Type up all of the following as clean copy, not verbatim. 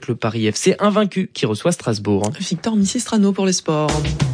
avec le Paris FC invaincu qui reçoit Strasbourg. Victor Missistrano pour les sports.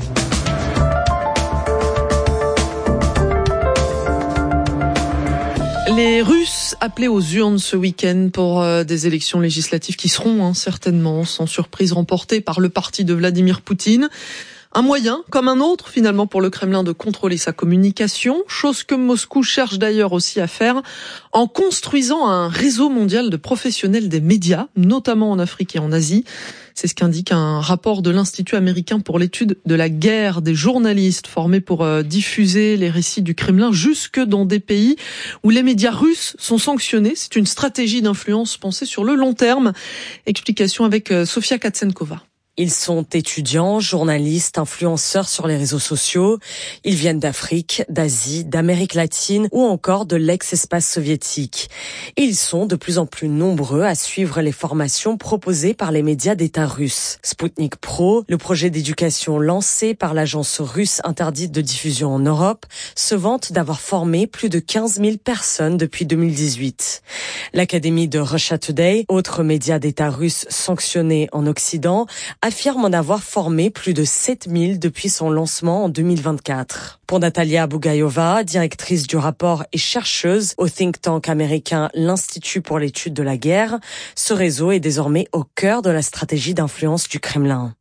Les Russes appelés aux urnes ce week-end pour des élections législatives qui seront certainement, sans surprise, remportées par le parti de Vladimir Poutine. Un moyen, comme un autre, finalement, pour le Kremlin de contrôler sa communication, chose que Moscou cherche d'ailleurs aussi à faire en construisant un réseau mondial de professionnels des médias, notamment en Afrique et en Asie. C'est ce qu'indique un rapport de l'Institut américain pour l'étude de la guerre, des journalistes formés pour diffuser les récits du Kremlin jusque dans des pays où les médias russes sont sanctionnés. C'est une stratégie d'influence pensée sur le long terme. Explication avec Sofia Katsenkova. Ils sont étudiants, journalistes, influenceurs sur les réseaux sociaux. Ils viennent d'Afrique, d'Asie, d'Amérique latine ou encore de l'ex-espace soviétique. Et ils sont de plus en plus nombreux à suivre les formations proposées par les médias d'État russes. Sputnik Pro, le projet d'éducation lancé par l'agence russe interdite de diffusion en Europe, se vante d'avoir formé plus de 15 000 personnes depuis 2018. L'Académie de Russia Today, autre média d'État russe sanctionné en Occident, affirme en avoir formé plus de 7000 depuis son lancement en 2024. Pour Natalia Bugayova, directrice du rapport et chercheuse au think tank américain l'Institut pour l'étude de la guerre, ce réseau est désormais au cœur de la stratégie d'influence du Kremlin.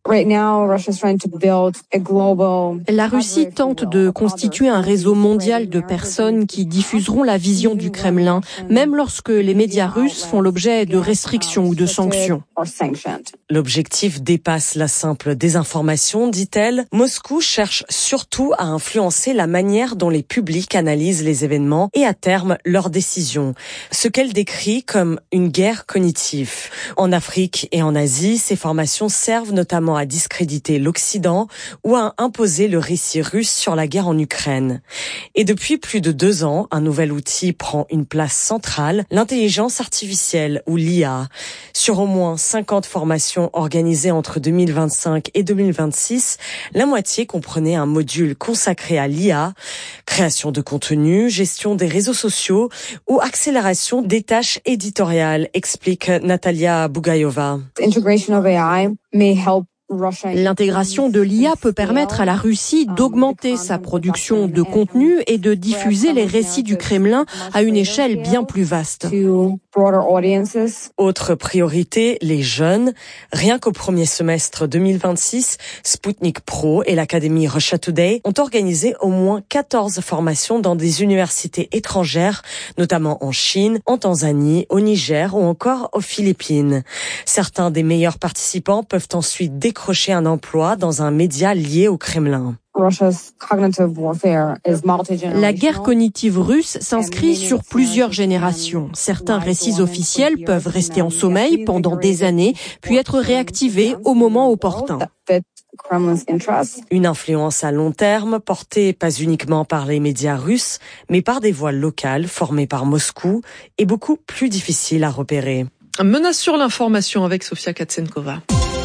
La Russie tente de constituer un réseau mondial de personnes qui diffuseront la vision du Kremlin, même lorsque les médias russes font l'objet de restrictions ou de sanctions. L'objectif dépasse la simple désinformation, dit-elle. Moscou cherche surtout à influencer la manière dont les publics analysent les événements et à terme leurs décisions. Ce qu'elle décrit comme une guerre cognitive. En Afrique et en Asie, ces formations servent notamment à discréditer l'Occident ou à imposer le récit russe sur la guerre en Ukraine. Et depuis plus de 2 ans, un nouvel outil prend une place centrale, l'intelligence artificielle ou l'IA. Sur au moins 50 formations organisées entre 2025 et 2026, la moitié comprenait un module consacré à l'IA, création de contenu, gestion des réseaux sociaux ou accélération des tâches éditoriales, explique Natalia Bugayova. L'intégration de l'IA peut permettre à la Russie d'augmenter sa production de contenu et de diffuser les récits du Kremlin à une échelle bien plus vaste. Autre priorité, les jeunes. Rien qu'au premier semestre 2026, Sputnik Pro et l'Académie Russia Today ont organisé au moins 14 formations dans des universités étrangères, notamment en Chine, en Tanzanie, au Niger ou encore aux Philippines. Certains des meilleurs participants peuvent ensuite décrocher un emploi dans un média lié au Kremlin. La guerre cognitive russe s'inscrit sur plusieurs générations. Certains récits officiels peuvent rester en sommeil pendant des années, puis être réactivés au moment opportun. Une influence à long terme, portée pas uniquement par les médias russes, mais par des voix locales formées par Moscou et beaucoup plus difficiles à repérer. Menace sur l'information avec Sofia Katsenkova.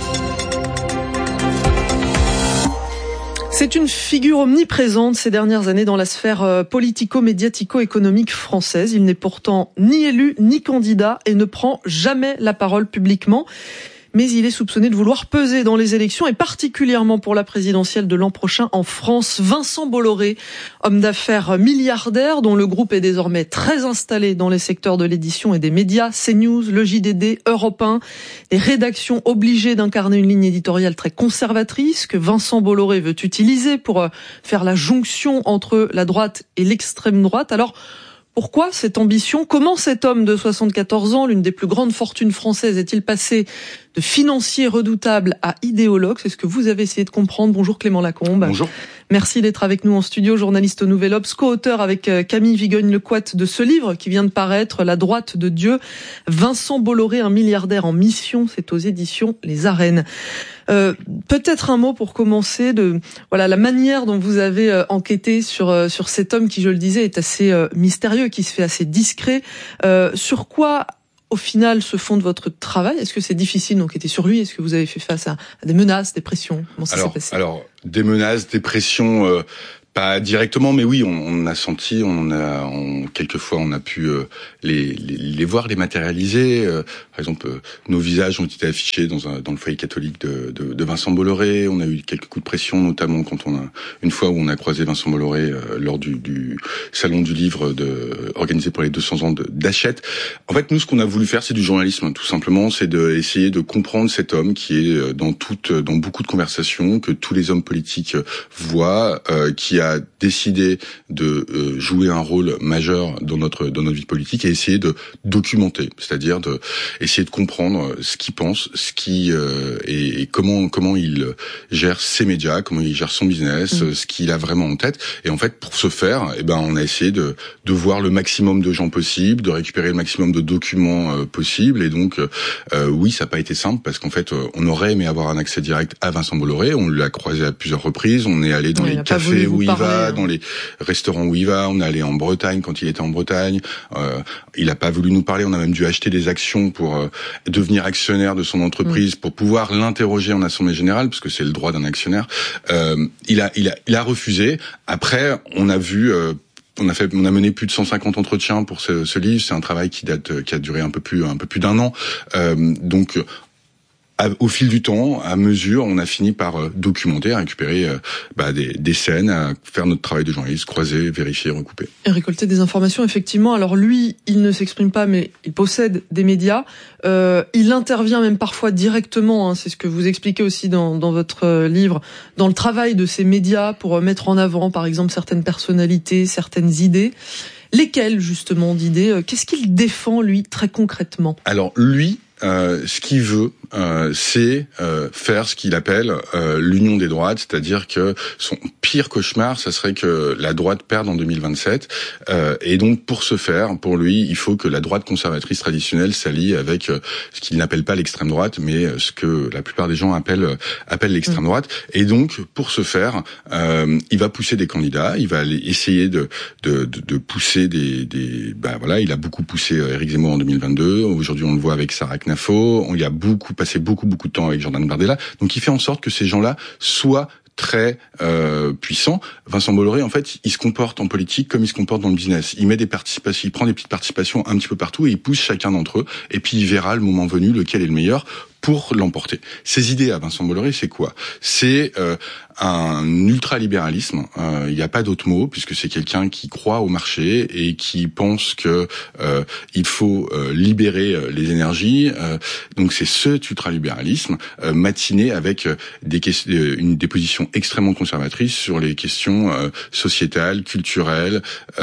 C'est une figure omniprésente ces dernières années dans la sphère politico-médiatico-économique française. Il n'est pourtant ni élu ni candidat et ne prend jamais la parole publiquement. Mais il est soupçonné de vouloir peser dans les élections et particulièrement pour la présidentielle de l'an prochain en France. Vincent Bolloré, homme d'affaires milliardaire dont le groupe est désormais très installé dans les secteurs de l'édition et des médias, CNews, le JDD, Europe 1, les rédactions obligées d'incarner une ligne éditoriale très conservatrice que Vincent Bolloré veut utiliser pour faire la jonction entre la droite et l'extrême droite. Alors, pourquoi cette ambition ? Comment cet homme de 74 ans, l'une des plus grandes fortunes françaises, est-il passé de financier redoutable à idéologue ? C'est ce que vous avez essayé de comprendre. Bonjour Clément Lacombe. Bonjour. Merci d'être avec nous en studio, journaliste au Nouvel Obs, co-auteur avec Camille Vigogne-Lecoat de ce livre qui vient de paraître, La droite de Dieu. Vincent Bolloré, un milliardaire en mission, c'est aux éditions Les Arènes. Peut-être un mot pour commencer de la manière dont vous avez enquêté sur cet homme qui, je le disais, est assez mystérieux, qui se fait assez discret. Sur quoi au final se fonde votre travail ? Est-ce que c'est difficile d'enquêter sur lui ? Est-ce que vous avez fait face à des menaces, des pressions ? Comment ça s'est passé ? Alors, des menaces, des pressions, Pas directement, mais oui, on a senti, quelquefois on a pu les voir, les matérialiser. Par exemple, nos visages ont été affichés dans le foyer catholique de Vincent Bolloré. On a eu quelques coups de pression, notamment quand une fois où on a croisé Vincent Bolloré lors du salon du livre organisé pour les 200 ans d'Hachette. En fait, nous, ce qu'on a voulu faire, c'est du journalisme, tout simplement. C'est essayer de comprendre cet homme qui est dans beaucoup de conversations, que tous les hommes politiques voient, qui a décidé de jouer un rôle majeur dans notre vie politique et essayer de documenter, c'est-à-dire de essayer de comprendre ce qu'il pense, et comment il gère ses médias, comment il gère son business, ce qu'il a vraiment en tête. Et en fait, pour ce faire, on a essayé de voir le maximum de gens possible, de récupérer le maximum de documents possibles. Et donc, oui, ça n'a pas été simple parce qu'en fait, on aurait aimé avoir un accès direct à Vincent Bolloré. On l'a croisé à plusieurs reprises. On est allé dans les cafés où il va, dans les restaurants où il va. On est allé en Bretagne quand il était en Bretagne. Il n'a pas voulu nous parler. On a même dû acheter des actions pour devenir actionnaire de son entreprise, pour pouvoir l'interroger en assemblée générale, parce que c'est le droit d'un actionnaire. Il a refusé. Après, on a vu. On a mené plus de 150 entretiens pour ce livre. C'est un travail qui a duré un peu plus d'un an. Donc, au fil du temps, à mesure, on a fini par documenter, à récupérer des scènes, à faire notre travail de journaliste, croiser, vérifier, recouper. Et récolter des informations, effectivement. Alors lui, il ne s'exprime pas, mais il possède des médias. Il intervient même parfois directement, c'est ce que vous expliquez aussi dans votre livre, dans le travail de ces médias pour mettre en avant, par exemple, certaines personnalités, certaines idées. Lesquelles, justement, d'idées? Qu'est-ce qu'il défend, lui, très concrètement? Alors, lui, ce qu'il veut, c'est faire ce qu'il appelle l'union des droites, c'est-à-dire que son pire cauchemar, ça serait que la droite perde en 2027. Et donc, pour ce faire, pour lui, il faut que la droite conservatrice traditionnelle s'allie avec ce qu'il n'appelle pas l'extrême droite, mais ce que la plupart des gens appellent l'extrême droite. Et donc, pour ce faire, il va pousser des candidats, il va essayer de pousser il a beaucoup poussé Éric Zemmour en 2022. Aujourd'hui, on le voit avec Sarah Knafo. Il a passé beaucoup de temps avec Jordan Bardella. Donc il fait en sorte que ces gens-là soient très puissants. Vincent Bolloré, en fait, il se comporte en politique comme il se comporte dans le business. Il met des participations, il prend des petites participations un petit peu partout et il pousse chacun d'entre eux. Et puis il verra le moment venu lequel est le meilleur pour l'emporter. Ses idées à Vincent Bolloré, c'est quoi? C'est un ultralibéralisme. Il n'y a pas d'autre mot, puisque c'est quelqu'un qui croit au marché et qui pense que il faut libérer les énergies. Donc c'est cet ultralibéralisme matiné avec des positions extrêmement conservatrices sur les questions sociétales, culturelles,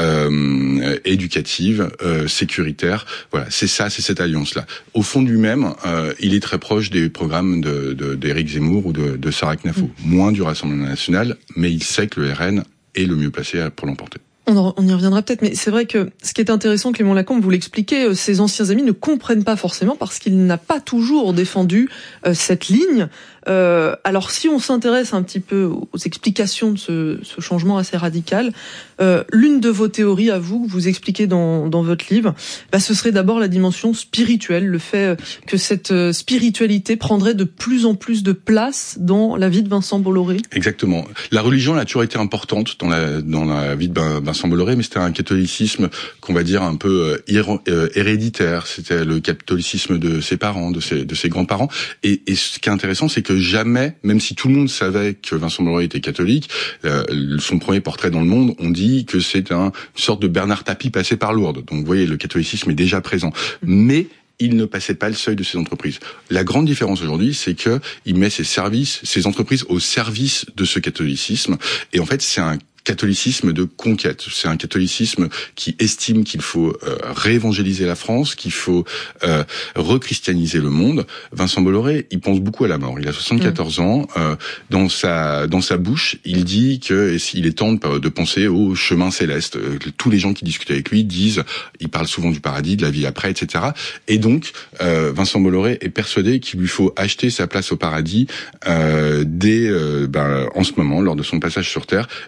éducatives, sécuritaires. Voilà, c'est cette alliance-là. Au fond de lui-même, il est très proche des programmes d'Éric Zemmour ou de Sarah Knafo. Moins du Rassemblement national, mais il sait que le RN est le mieux placé pour l'emporter. On y reviendra peut-être, mais c'est vrai que ce qui est intéressant, Clément Lacombe, vous l'expliquez, ses anciens amis ne comprennent pas forcément parce qu'il n'a pas toujours défendu cette ligne. Alors si on s'intéresse un petit peu aux explications de ce changement assez radical, l'une de vos théories à vous, que vous expliquez dans votre livre, ce serait d'abord la dimension spirituelle, le fait que cette spiritualité prendrait de plus en plus de place dans la vie de Vincent Bolloré. Exactement. La religion a toujours été importante dans la vie de Vincent Bolloré, mais c'était un catholicisme qu'on va dire un peu héréditaire. C'était le catholicisme de ses parents, de ses grands-parents. Et ce qui est intéressant, c'est que jamais, même si tout le monde savait que Vincent Bolloré était catholique, son premier portrait dans Le Monde, on dit que c'est une sorte de Bernard Tapie passé par Lourdes. Donc vous voyez, le catholicisme est déjà présent. Mais il ne passait pas le seuil de ses entreprises. La grande différence aujourd'hui, c'est que il met ses entreprises au service de ce catholicisme. Et en fait, c'est un catholicisme de conquête. C'est un catholicisme qui estime qu'il faut réévangéliser la France, qu'il faut rechristianiser le monde. Vincent Bolloré, il pense beaucoup à la mort. Il a 74 ans. Dans sa bouche, il dit que il est temps de penser au chemin céleste. Tous les gens qui discutent avec lui il parle souvent du paradis, de la vie après, etc. Et donc, Vincent Bolloré est persuadé qu'il lui faut acheter sa place au paradis en ce moment, lors de son passage sur Terre. Et pour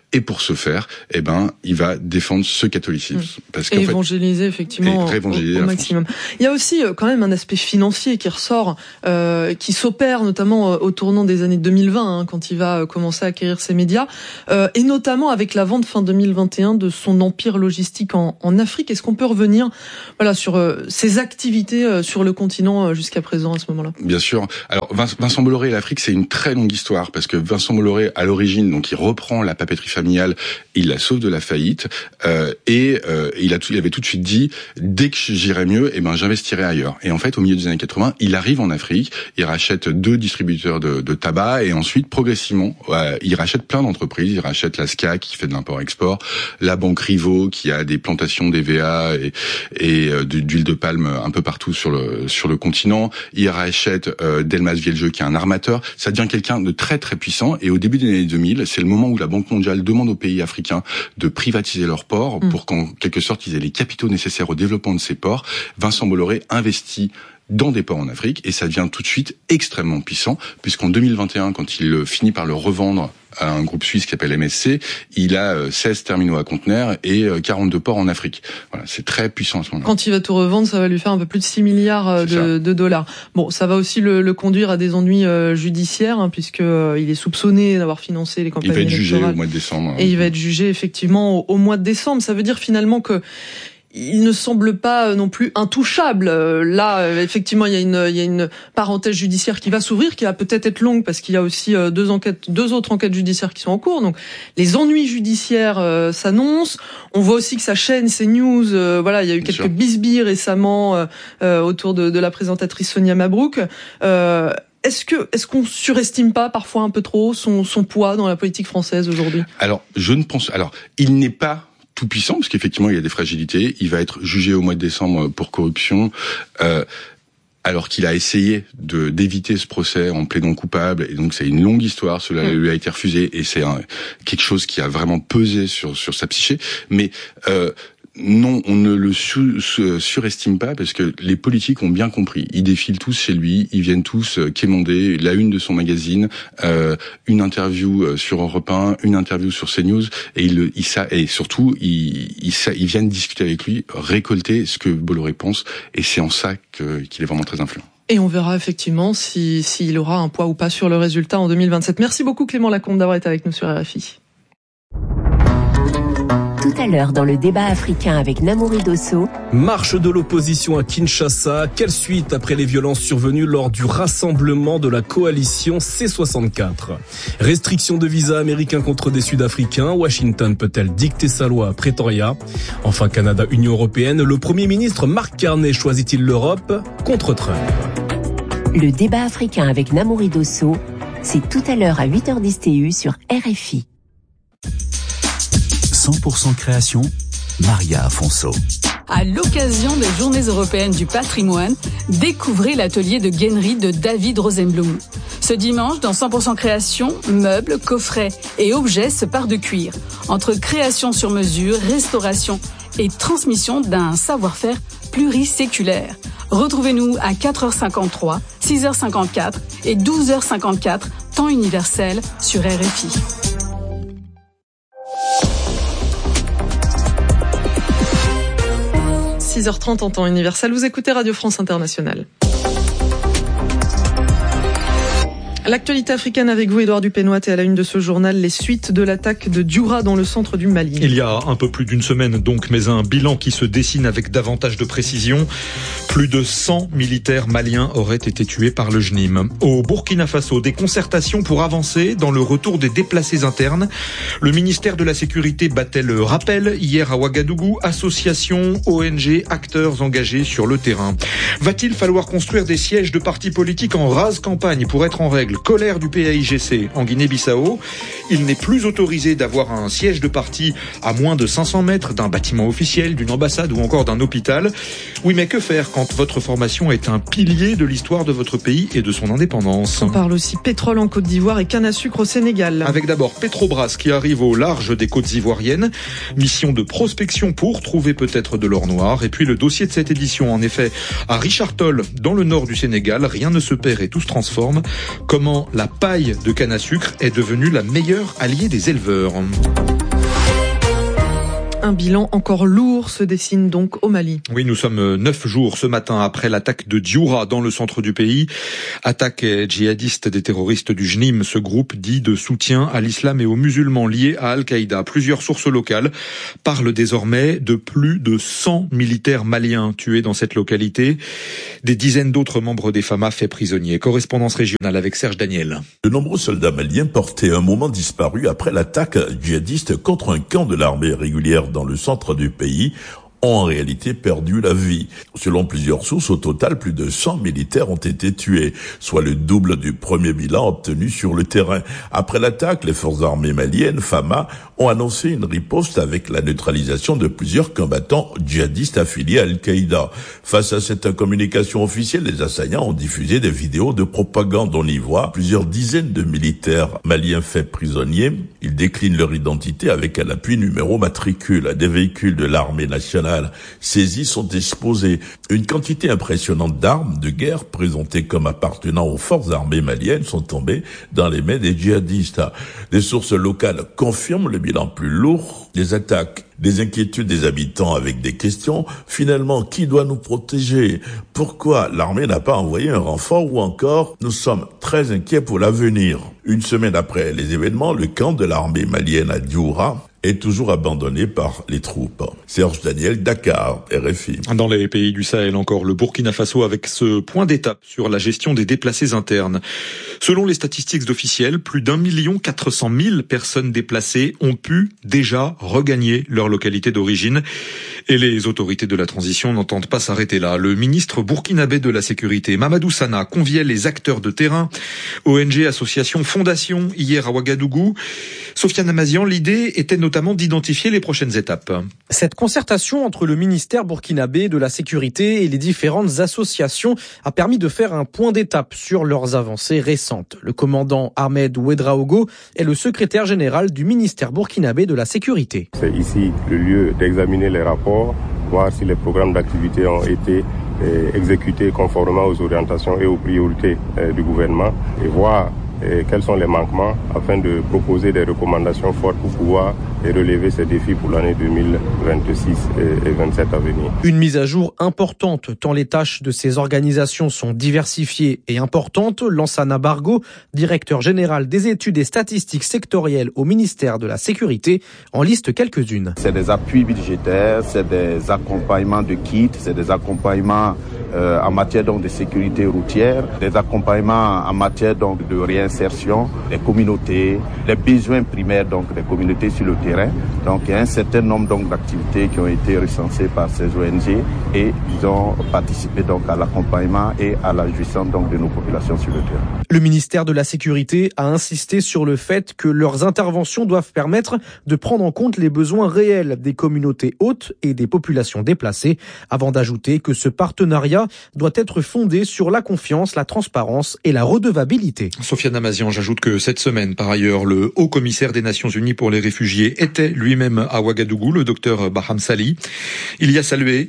ce faire, il va défendre ce catholicisme. Parce et évangéliser, effectivement, réévangéliser au maximum. Il y a aussi quand même un aspect financier qui ressort, qui s'opère notamment au tournant des années 2020, quand il va commencer à acquérir ses médias, et notamment avec la vente fin 2021 de son empire logistique en Afrique. Est-ce qu'on peut revenir sur ses activités sur le continent jusqu'à présent à ce moment-là? Bien sûr. Alors Vincent Bolloré et l'Afrique, c'est une très longue histoire, parce que Vincent Bolloré, à l'origine, donc il reprend la papeterie familiale, il la sauve de la faillite, et il avait tout de suite dit, dès que j'irai mieux, j'investirai ailleurs. Et en fait, au milieu des années 80, il arrive en Afrique, il rachète 2 distributeurs de tabac, et ensuite, progressivement, il rachète plein d'entreprises. Il rachète la SCA qui fait de l'import-export, la banque Rivo qui a des plantations d'EVA et d'huile de palme un peu partout sur le continent. Il rachète Delmas Vieljeux qui est un armateur. Ça devient quelqu'un de très très puissant, et au début des années 2000, c'est le moment où la Banque mondiale demande aux pays africains de privatiser leurs ports pour qu'en quelque sorte ils aient les capitaux nécessaires au développement de ces ports. Vincent Bolloré investit dans des ports en Afrique, et ça devient tout de suite extrêmement puissant, puisqu'en 2021, quand il finit par le revendre à un groupe suisse qui s'appelle MSC, il a 16 terminaux à conteneurs et 42 ports en Afrique. Voilà, c'est très puissant à ce moment-là. Quand il va tout revendre, ça va lui faire un peu plus de 6 milliards de dollars. Bon, ça va aussi le conduire à des ennuis judiciaires, puisque il est soupçonné d'avoir financé les campagnes électorales. Il va être jugé au mois de décembre. Et il va être jugé effectivement au mois de décembre. Ça veut dire finalement que il ne semble pas non plus intouchable. Là, effectivement, il y a une parenthèse judiciaire qui va s'ouvrir, qui va peut-être être longue, parce qu'il y a aussi deux autres enquêtes judiciaires qui sont en cours. Donc, les ennuis judiciaires s'annoncent. On voit aussi que sa chaîne CNews, il y a eu quelques bisbilles récemment autour de la présentatrice Sonia Mabrouk. Est-ce qu'on surestime pas parfois un peu trop son poids dans la politique française aujourd'hui? Alors, il n'est pas tout puissant, parce qu'effectivement il y a des fragilités. Il va être jugé au mois de décembre pour corruption, alors qu'il a essayé d'éviter ce procès en plaidant coupable, et donc c'est une longue histoire. Cela lui a été refusé, et c'est quelque chose qui a vraiment pesé sur sa psyché. Mais non, on ne le surestime pas, parce que les politiques ont bien compris. Ils défilent tous chez lui, ils viennent tous quémander la une de son magazine, une interview sur Europe 1, une interview sur CNews, et surtout ils viennent discuter avec lui, récolter ce que Bolloré pense, et c'est en ça qu'il est vraiment très influent. Et on verra effectivement s'il aura un poids ou pas sur le résultat en 2027. Merci beaucoup Clément Lacombe d'avoir été avec nous sur RFI. Tout à l'heure dans le débat africain avec Namouri Dosso. Marche de l'opposition à Kinshasa. Quelle suite après les violences survenues lors du rassemblement de la coalition C64? Restriction de visa américain contre des Sud-Africains. Washington peut-elle dicter sa loi à Pretoria? Enfin, Canada-Union européenne. Le Premier ministre Mark Carney choisit-il l'Europe contre Trump? Le débat africain avec Namouri Dosso, c'est tout à l'heure à 8h10 TU sur RFI. 100% création, Maria Afonso. À l'occasion des Journées européennes du patrimoine, découvrez l'atelier de gainerie de David Rosenblum. Ce dimanche, dans 100% création, meubles, coffrets et objets se parent de cuir. Entre création sur mesure, restauration et transmission d'un savoir-faire pluriséculaire. Retrouvez-nous à 4h53, 6h54 et 12h54, temps universel sur RFI. 6h30 en temps universel, vous écoutez Radio France Internationale. L'actualité africaine avec vous, Édouard Dupénoit, et à la une de ce journal, les suites de l'attaque de Dioura dans le centre du Mali. Il y a un peu plus d'une semaine donc, mais un bilan qui se dessine avec davantage de précision. Plus de 100 militaires maliens auraient été tués par le JNIM. Au Burkina Faso, des concertations pour avancer dans le retour des déplacés internes. Le ministère de la Sécurité battait le rappel hier à Ouagadougou. Associations, ONG, acteurs engagés sur le terrain. Va-t-il falloir construire des sièges de partis politiques en rase campagne pour être en règle? Colère du PAIGC en Guinée-Bissau. Il n'est plus autorisé d'avoir un siège de parti à moins de 500 mètres d'un bâtiment officiel, d'une ambassade ou encore d'un hôpital. Oui, mais que faire quand votre formation est un pilier de l'histoire de votre pays et de son indépendance? On parle aussi pétrole en Côte d'Ivoire et canne à sucre au Sénégal. Avec d'abord Petrobras qui arrive au large des côtes ivoiriennes. Mission de prospection pour trouver peut-être de l'or noir. Et puis le dossier de cette édition, en effet, à Richard Toll, dans le nord du Sénégal. Rien ne se perd et tout se transforme. Comment la paille de canne à sucre est devenue la meilleure alliée des éleveurs. Un bilan encore lourd se dessine donc au Mali. Oui, nous sommes 9 jours ce matin après l'attaque de Dioura dans le centre du pays. Attaque djihadiste des terroristes du JNIM, ce groupe dit de soutien à l'islam et aux musulmans liés à Al-Qaïda. Plusieurs sources locales parlent désormais de plus de 100 militaires maliens tués dans cette localité. Des dizaines d'autres membres des FAMA faits prisonniers. Correspondance régionale avec Serge Daniel. De nombreux soldats maliens portaient un moment disparu après l'attaque djihadiste contre un camp de l'armée régulière dans le centre du pays ont en réalité perdu la vie. Selon plusieurs sources, au total, plus de 100 militaires ont été tués, soit le double du premier bilan obtenu sur le terrain. Après l'attaque, les forces armées maliennes, FAMA, ont annoncé une riposte avec la neutralisation de plusieurs combattants djihadistes affiliés à Al-Qaïda. Face à cette communication officielle, les assaillants ont diffusé des vidéos de propagande. On y voit plusieurs dizaines de militaires maliens faits prisonniers. Ils déclinent leur identité avec à l'appui numéro matricule. Des véhicules de l'armée nationale saisis sont exposés. Une quantité impressionnante d'armes de guerre présentées comme appartenant aux forces armées maliennes sont tombées dans les mains des djihadistes. Des sources locales confirment le bilan plus lourd des attaques. Des inquiétudes des habitants avec des questions. Finalement, qui doit nous protéger? Pourquoi l'armée n'a pas envoyé un renfort? Ou encore, nous sommes très inquiets pour l'avenir. Une semaine après les événements, le camp de l'armée malienne à Dioura est toujours abandonné par les troupes. Serge Daniel, Dakar, RFI. Dans les pays du Sahel encore, le Burkina Faso avec ce point d'étape sur la gestion des déplacés internes. Selon les statistiques officielles, plus d'1 400 000 personnes déplacées ont pu déjà regagner leur localité d'origine. Et les autorités de la transition n'entendent pas s'arrêter là. Le ministre burkinabé de la Sécurité, Mamadou Sana, conviait les acteurs de terrain, ONG, associations, fondations, hier à Ouagadougou. Sofiane Amazian, l'idée était notamment d'identifier les prochaines étapes. Cette concertation entre le ministère burkinabé de la Sécurité et les différentes associations a permis de faire un point d'étape sur leurs avancées récentes. Le commandant Ahmed Ouedraogo est le secrétaire général du ministère burkinabé de la Sécurité. C'est ici le lieu d'examiner les rapports, voir si les programmes d'activité ont été exécutés conformément aux orientations et aux priorités du gouvernement et voir quels sont les manquements afin de proposer des recommandations fortes pour pouvoir relever ces défis pour l'année 2026 et 2027 à venir. Une mise à jour importante tant les tâches de ces organisations sont diversifiées et importantes. Lansana Bargo, directeur général des études et statistiques sectorielles au ministère de la Sécurité, en liste quelques-unes. C'est des appuis budgétaires, c'est des accompagnements de kits, c'est des accompagnements en matière donc de sécurité routière, des accompagnements en matière donc de réinsertion des communautés, les besoins primaires donc des communautés sur le terrain. Donc il y a un certain nombre donc d'activités qui ont été recensées par ces ONG et ils ont participé donc à l'accompagnement et à la jouissance donc de nos populations sur le terrain. Le ministère de la Sécurité a insisté sur le fait que leurs interventions doivent permettre de prendre en compte les besoins réels des communautés hôtes et des populations déplacées, avant d'ajouter que ce partenariat doit être fondé sur la confiance, la transparence et la redevabilité. Sofiane Amazian, j'ajoute que cette semaine, par ailleurs, le haut commissaire des Nations Unies pour les réfugiés était lui-même à Ouagadougou, le docteur Baham Sali. Il y a salué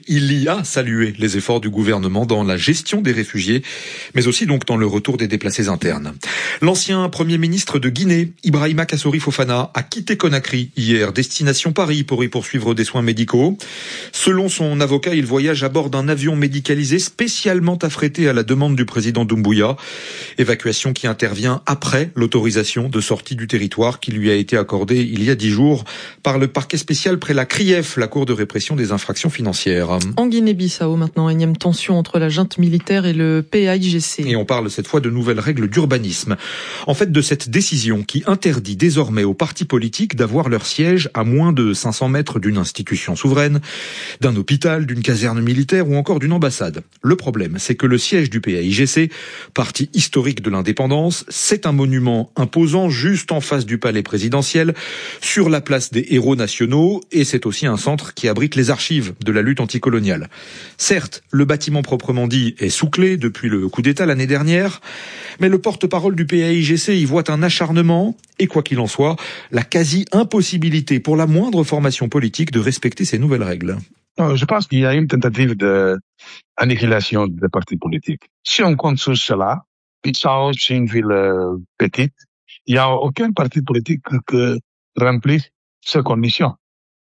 les efforts du gouvernement dans la gestion des réfugiés, mais aussi donc dans le retour des déplacés internes. L'ancien premier ministre de Guinée, Ibrahima Kassori Fofana, a quitté Conakry hier, destination Paris pour y poursuivre des soins médicaux. Selon son avocat, il voyage à bord d'un avion médicalisé spécialement affrété à la demande du président Doumbouya. Évacuation qui intervient après l'autorisation de sortie du territoire qui lui a été accordée il y a 10 jours par le parquet spécial près la CRIEF, la Cour de répression des infractions financières. En Guinée-Bissau maintenant, énième tension entre la junte militaire et le PAIGC. Et on parle cette fois de nouvelles règles d'urbanisme. En fait, de cette décision qui interdit désormais aux partis politiques d'avoir leur siège à moins de 500 mètres d'une institution souveraine, d'un hôpital, d'une caserne militaire ou encore d'une ambassade. Le problème, c'est que le siège du PAIGC, parti historique de l'indépendance, c'est un monument imposant juste en face du palais présidentiel, sur la place des héros nationaux, et c'est aussi un centre qui abrite les archives de la lutte anticoloniale. Certes, le bâtiment proprement dit est sous clé depuis le coup d'État l'année dernière, mais le porte-parole du PAIGC y voit un acharnement, et quoi qu'il en soit, la quasi-impossibilité pour la moindre formation politique de respecter ces nouvelles règles. Je pense qu'il y a une tentative d'annihilation des partis politiques. Si on compte sur cela, Bissau, c'est une ville petite, il n'y a aucun parti politique qui remplit ces conditions.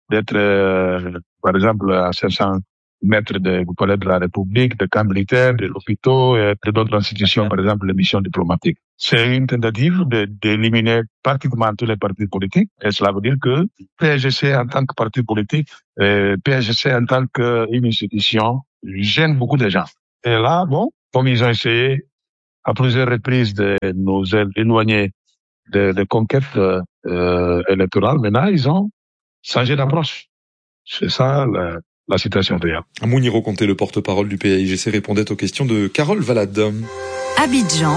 d'être, par exemple, à 500 mètres du palais de la République, de camps militaires, de l'hôpital et d'autres institutions, par exemple les missions diplomatiques. C'est une tentative d'éliminer pratiquement tous les partis politiques. Et cela veut dire que PSGC en tant que parti politique, PSGC en tant qu'une institution, gêne beaucoup de gens. Et là, bon, comme ils ont essayé à plusieurs reprises de nous éloigner de conquêtes électorales, maintenant ils ont changé d'approche. C'est ça la situation réelle. Mouniro Conté, le porte-parole du PAIGC, répondait aux questions de Carole Valade. Abidjan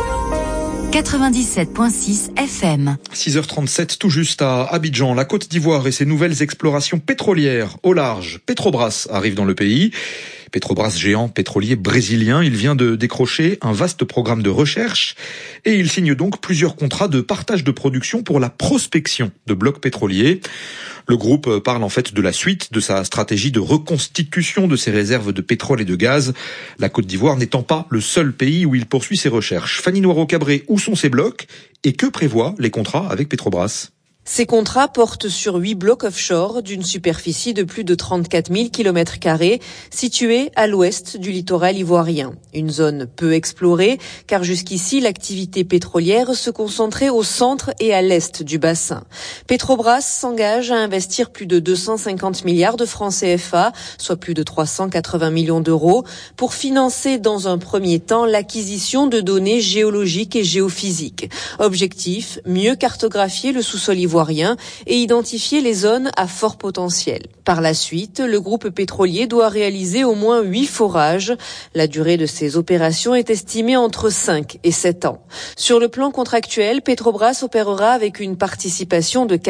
97.6 FM. 6h37, tout juste à Abidjan, la Côte d'Ivoire et ses nouvelles explorations pétrolières au large. Petrobras arrive dans le pays. Petrobras, géant pétrolier brésilien, il vient de décrocher un vaste programme de recherche et il signe donc plusieurs contrats de partage de production pour la prospection de blocs pétroliers. Le groupe parle en fait de la suite de sa stratégie de reconstitution de ses réserves de pétrole et de gaz, la Côte d'Ivoire n'étant pas le seul pays où il poursuit ses recherches. Fanny Noiro-Cabré, où sont ces blocs et que prévoient les contrats avec Petrobras ? Ces contrats portent sur 8 blocs offshore d'une superficie de plus de 34 000 km², situés à l'ouest du littoral ivoirien. Une zone peu explorée, car jusqu'ici, l'activité pétrolière se concentrait au centre et à l'est du bassin. Petrobras s'engage à investir plus de 250 milliards de francs CFA, soit plus de 380 millions d'euros, pour financer dans un premier temps l'acquisition de données géologiques et géophysiques. Objectif, mieux cartographier le sous-sol ivoirien et identifier les zones à fort potentiel. Par la suite, le groupe pétrolier doit réaliser au moins 8 forages. La durée de ces opérations est estimée entre 5 et 7 ans. Sur le plan contractuel, Petrobras opérera avec une participation de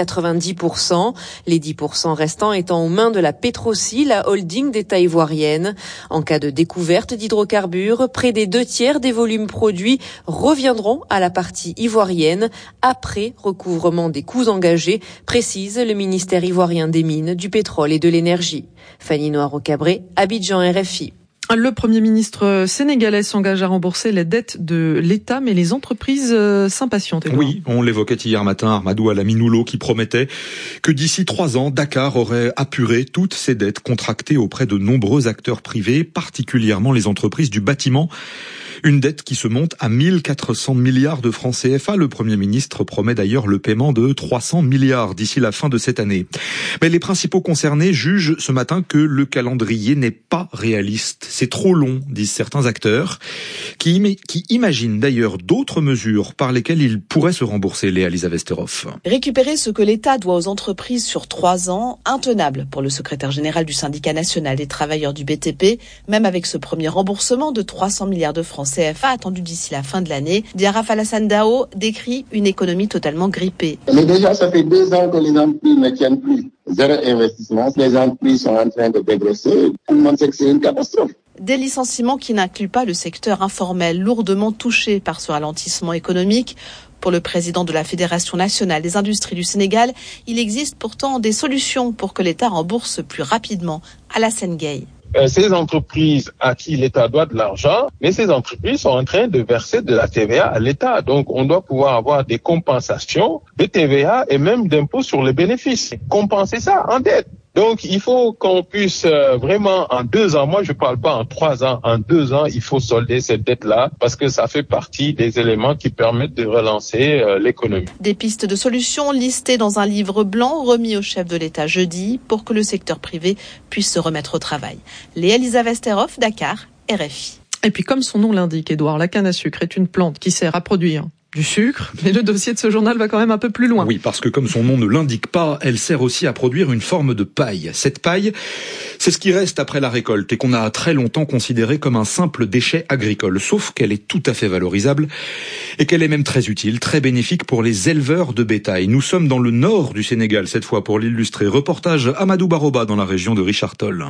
90%, les 10% restants étant aux mains de la Petroci, la holding d'État ivoirienne. En cas de découverte d'hydrocarbures, près des 2/3 des volumes produits reviendront à la partie ivoirienne après recouvrement des coûts engagés, précise le ministère ivoirien des Mines, du Pétrole et de l'Énergie. Fanny Noiro-Cabré, Abidjan, RFI. Le Premier ministre sénégalais s'engage à rembourser les dettes de l'État, mais les entreprises s'impatientent. Oui, on l'évoquait hier matin, Armadou Alaminoulou, qui promettait que d'ici 3 ans, Dakar aurait apuré toutes ses dettes contractées auprès de nombreux acteurs privés, particulièrement les entreprises du bâtiment. Une dette qui se monte à 1400 milliards de francs CFA. Le Premier ministre promet d'ailleurs le paiement de 300 milliards d'ici la fin de cette année. Mais les principaux concernés jugent ce matin que le calendrier n'est pas réaliste. C'est trop long, disent certains acteurs, qui imaginent d'ailleurs d'autres mesures par lesquelles ils pourraient se rembourser, Léa-Lisa Vesterhoff. Récupérer ce que l'État doit aux entreprises sur 3 ans, intenable pour le secrétaire général du syndicat national des travailleurs du BTP, même avec ce premier remboursement de 300 milliards de francs CFA attendu d'ici la fin de l'année. Diaraf Alassane Dao décrit une économie totalement grippée. Mais déjà, ça fait 2 ans que les entreprises ne tiennent plus. Zéro investissement. Les entreprises sont en train de dégraisser. Tout le monde sait que c'est une catastrophe. Des licenciements qui n'incluent pas le secteur informel, lourdement touché par ce ralentissement économique. Pour le président de la Fédération nationale des industries du Sénégal, il existe pourtant des solutions pour que l'État rembourse plus rapidement. Alassane Gueye. Ces entreprises à qui l'État doit de l'argent, mais ces entreprises sont en train de verser de la TVA à l'État. Donc, on doit pouvoir avoir des compensations de TVA et même d'impôts sur les bénéfices. Compenser ça en dette. Donc, il faut qu'on puisse vraiment en 2 ans, moi je parle pas en 3 ans, en 2 ans, il faut solder cette dette-là parce que ça fait partie des éléments qui permettent de relancer l'économie. Des pistes de solutions listées dans un livre blanc remis au chef de l'État jeudi pour que le secteur privé puisse se remettre au travail. Léa-Lisa Vesterhoff, Dakar, RFI. Et puis comme son nom l'indique, Édouard, la canne à sucre est une plante qui sert à produire du sucre, mais le dossier de ce journal va quand même un peu plus loin. Oui, parce que comme son nom ne l'indique pas, elle sert aussi à produire une forme de paille. Cette paille, c'est ce qui reste après la récolte et qu'on a très longtemps considéré comme un simple déchet agricole, sauf qu'elle est tout à fait valorisable et qu'elle est même très utile, très bénéfique pour les éleveurs de bétail. Nous sommes dans le nord du Sénégal, cette fois pour l'illustrer. Reportage Amadou Baroba dans la région de Richard Toll.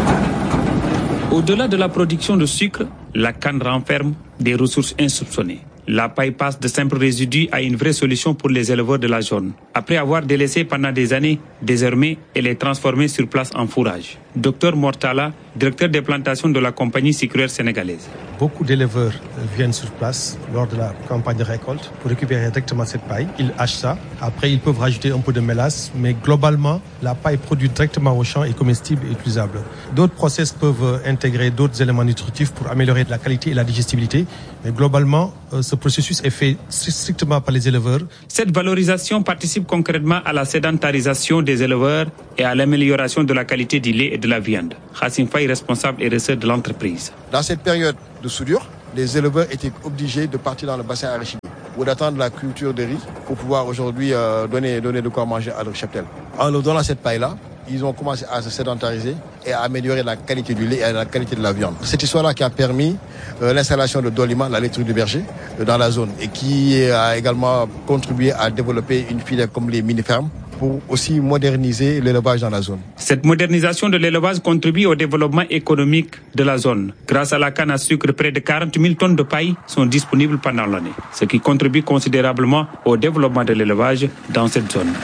Au-delà de la production de sucre, la canne renferme des ressources insoupçonnées. La paille passe de simples résidus à une vraie solution pour les éleveurs de la zone. Après avoir délaissé pendant des années, désormais, elle est transformée sur place en fourrage. Dr Mortala, directeur des plantations de la compagnie sucrière sénégalaise. Beaucoup d'éleveurs viennent sur place lors de la campagne de récolte pour récupérer directement cette paille. Ils hachent ça. Après, ils peuvent rajouter un peu de mélasse, mais globalement, la paille produite directement au champ est comestible et utilisable. D'autres process peuvent intégrer d'autres éléments nutritifs pour améliorer la qualité et la digestibilité, mais globalement, ce processus est fait strictement par les éleveurs. Cette valorisation participe concrètement à la sédentarisation des éleveurs et à l'amélioration de la qualité du lait et de la viande. Hassim Faye, responsable RSE de l'entreprise. Dans cette période de soudure, les éleveurs étaient obligés de partir dans le bassin arachidier ou d'attendre la culture de riz pour pouvoir aujourd'hui donner de quoi manger à leur cheptel. En leur donnant cette paille-là, ils ont commencé à se sédentariser et à améliorer la qualité du lait et la qualité de la viande. Cette histoire-là qui a permis l'installation de Dolima, la laiterie du berger, dans la zone et qui a également contribué à développer une filière comme les mini-fermes pour aussi moderniser l'élevage dans la zone. Cette modernisation de l'élevage contribue au développement économique de la zone. Grâce à la canne à sucre, près de 40 000 tonnes de paille sont disponibles pendant l'année, ce qui contribue considérablement au développement de l'élevage dans cette zone.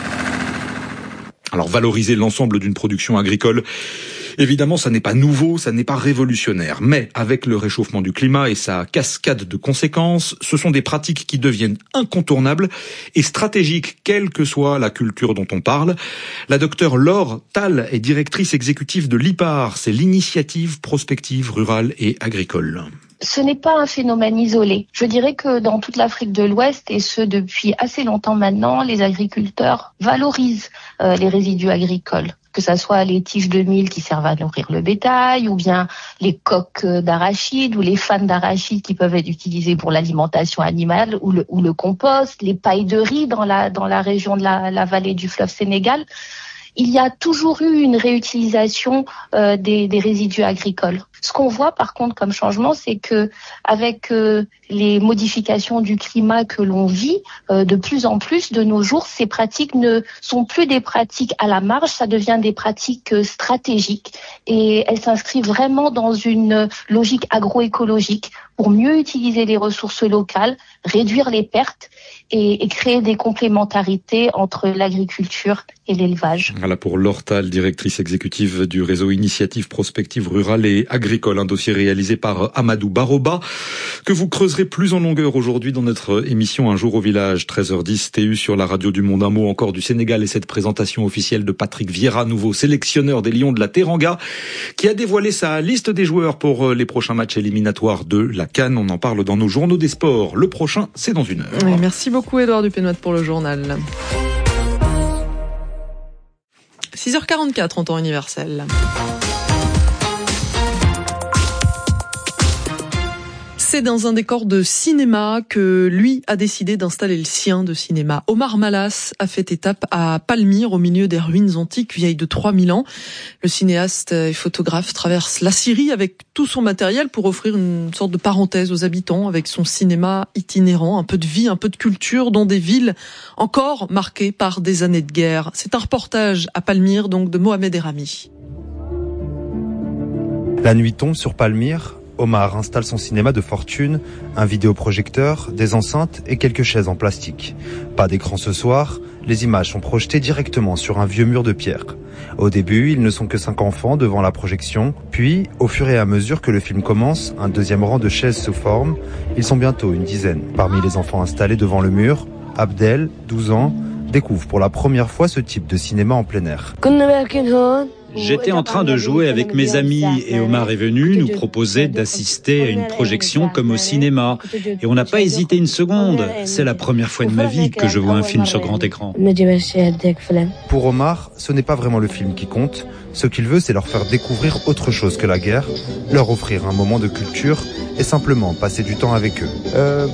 Alors valoriser l'ensemble d'une production agricole, évidemment, ça n'est pas nouveau, ça n'est pas révolutionnaire. Mais avec le réchauffement du climat et sa cascade de conséquences, ce sont des pratiques qui deviennent incontournables et stratégiques, quelle que soit la culture dont on parle. La docteure Laure Tal est directrice exécutive de l'IPAR, c'est l'initiative prospective rurale et agricole. Ce n'est pas un phénomène isolé. Je dirais que dans toute l'Afrique de l'Ouest, et ce depuis assez longtemps maintenant, les agriculteurs valorisent les résidus agricoles, que ça soit les tiges de mil qui servent à nourrir le bétail, ou bien les coques d'arachide, ou les fans d'arachide qui peuvent être utilisées pour l'alimentation animale, ou le compost, les pailles de riz dans la région de la vallée du fleuve Sénégal. Il y a toujours eu une réutilisation des résidus agricoles. Ce qu'on voit par contre comme changement, c'est que avec les modifications du climat que l'on vit, de plus en plus de nos jours, ces pratiques ne sont plus des pratiques à la marge, ça devient des pratiques stratégiques et elles s'inscrivent vraiment dans une logique agroécologique pour mieux utiliser les ressources locales, réduire les pertes et créer des complémentarités entre l'agriculture et l'élevage. Voilà pour Laure Tal, directrice exécutive du réseau Initiative Prospective Rurale et Agricole, un dossier réalisé par Amadou Baroba, que vous creuserez plus en longueur aujourd'hui dans notre émission Un jour au village, 13h10, TU sur la radio du monde. Un mot encore du Sénégal et cette présentation officielle de Patrick Vieira, nouveau sélectionneur des Lions de la Teranga, qui a dévoilé sa liste des joueurs pour les prochains matchs éliminatoires de la CAN. On en parle dans nos journaux des sports. Le prochain, c'est dans une heure. Oui, merci beaucoup Édouard Dupénoit pour le journal. 6h44 en temps universel. C'est dans un décor de cinéma que lui a décidé d'installer le sien de cinéma. Omar Malas a fait étape à Palmyre, au milieu des ruines antiques vieilles de 3000 ans. Le cinéaste et photographe traverse la Syrie avec tout son matériel pour offrir une sorte de parenthèse aux habitants avec son cinéma itinérant, un peu de vie, un peu de culture dans des villes encore marquées par des années de guerre. C'est un reportage à Palmyre, donc de Mohamed Erami. La nuit tombe sur Palmyre. Omar installe son cinéma de fortune, un vidéoprojecteur, des enceintes et quelques chaises en plastique. Pas d'écran ce soir, les images sont projetées directement sur un vieux mur de pierre. Au début, ils ne sont que 5 enfants devant la projection, puis, au fur et à mesure que le film commence, un deuxième rang de chaises se forme, ils sont bientôt une dizaine. Parmi les enfants installés devant le mur, Abdel, 12 ans, découvre pour la première fois ce type de cinéma en plein air. J'étais en train de jouer avec mes amis et Omar est venu nous proposer d'assister à une projection comme au cinéma. Et on n'a pas hésité une seconde. C'est la première fois de ma vie que je vois un film sur grand écran. Pour Omar, ce n'est pas vraiment le film qui compte. Ce qu'il veut, c'est leur faire découvrir autre chose que la guerre, leur offrir un moment de culture et simplement passer du temps avec eux.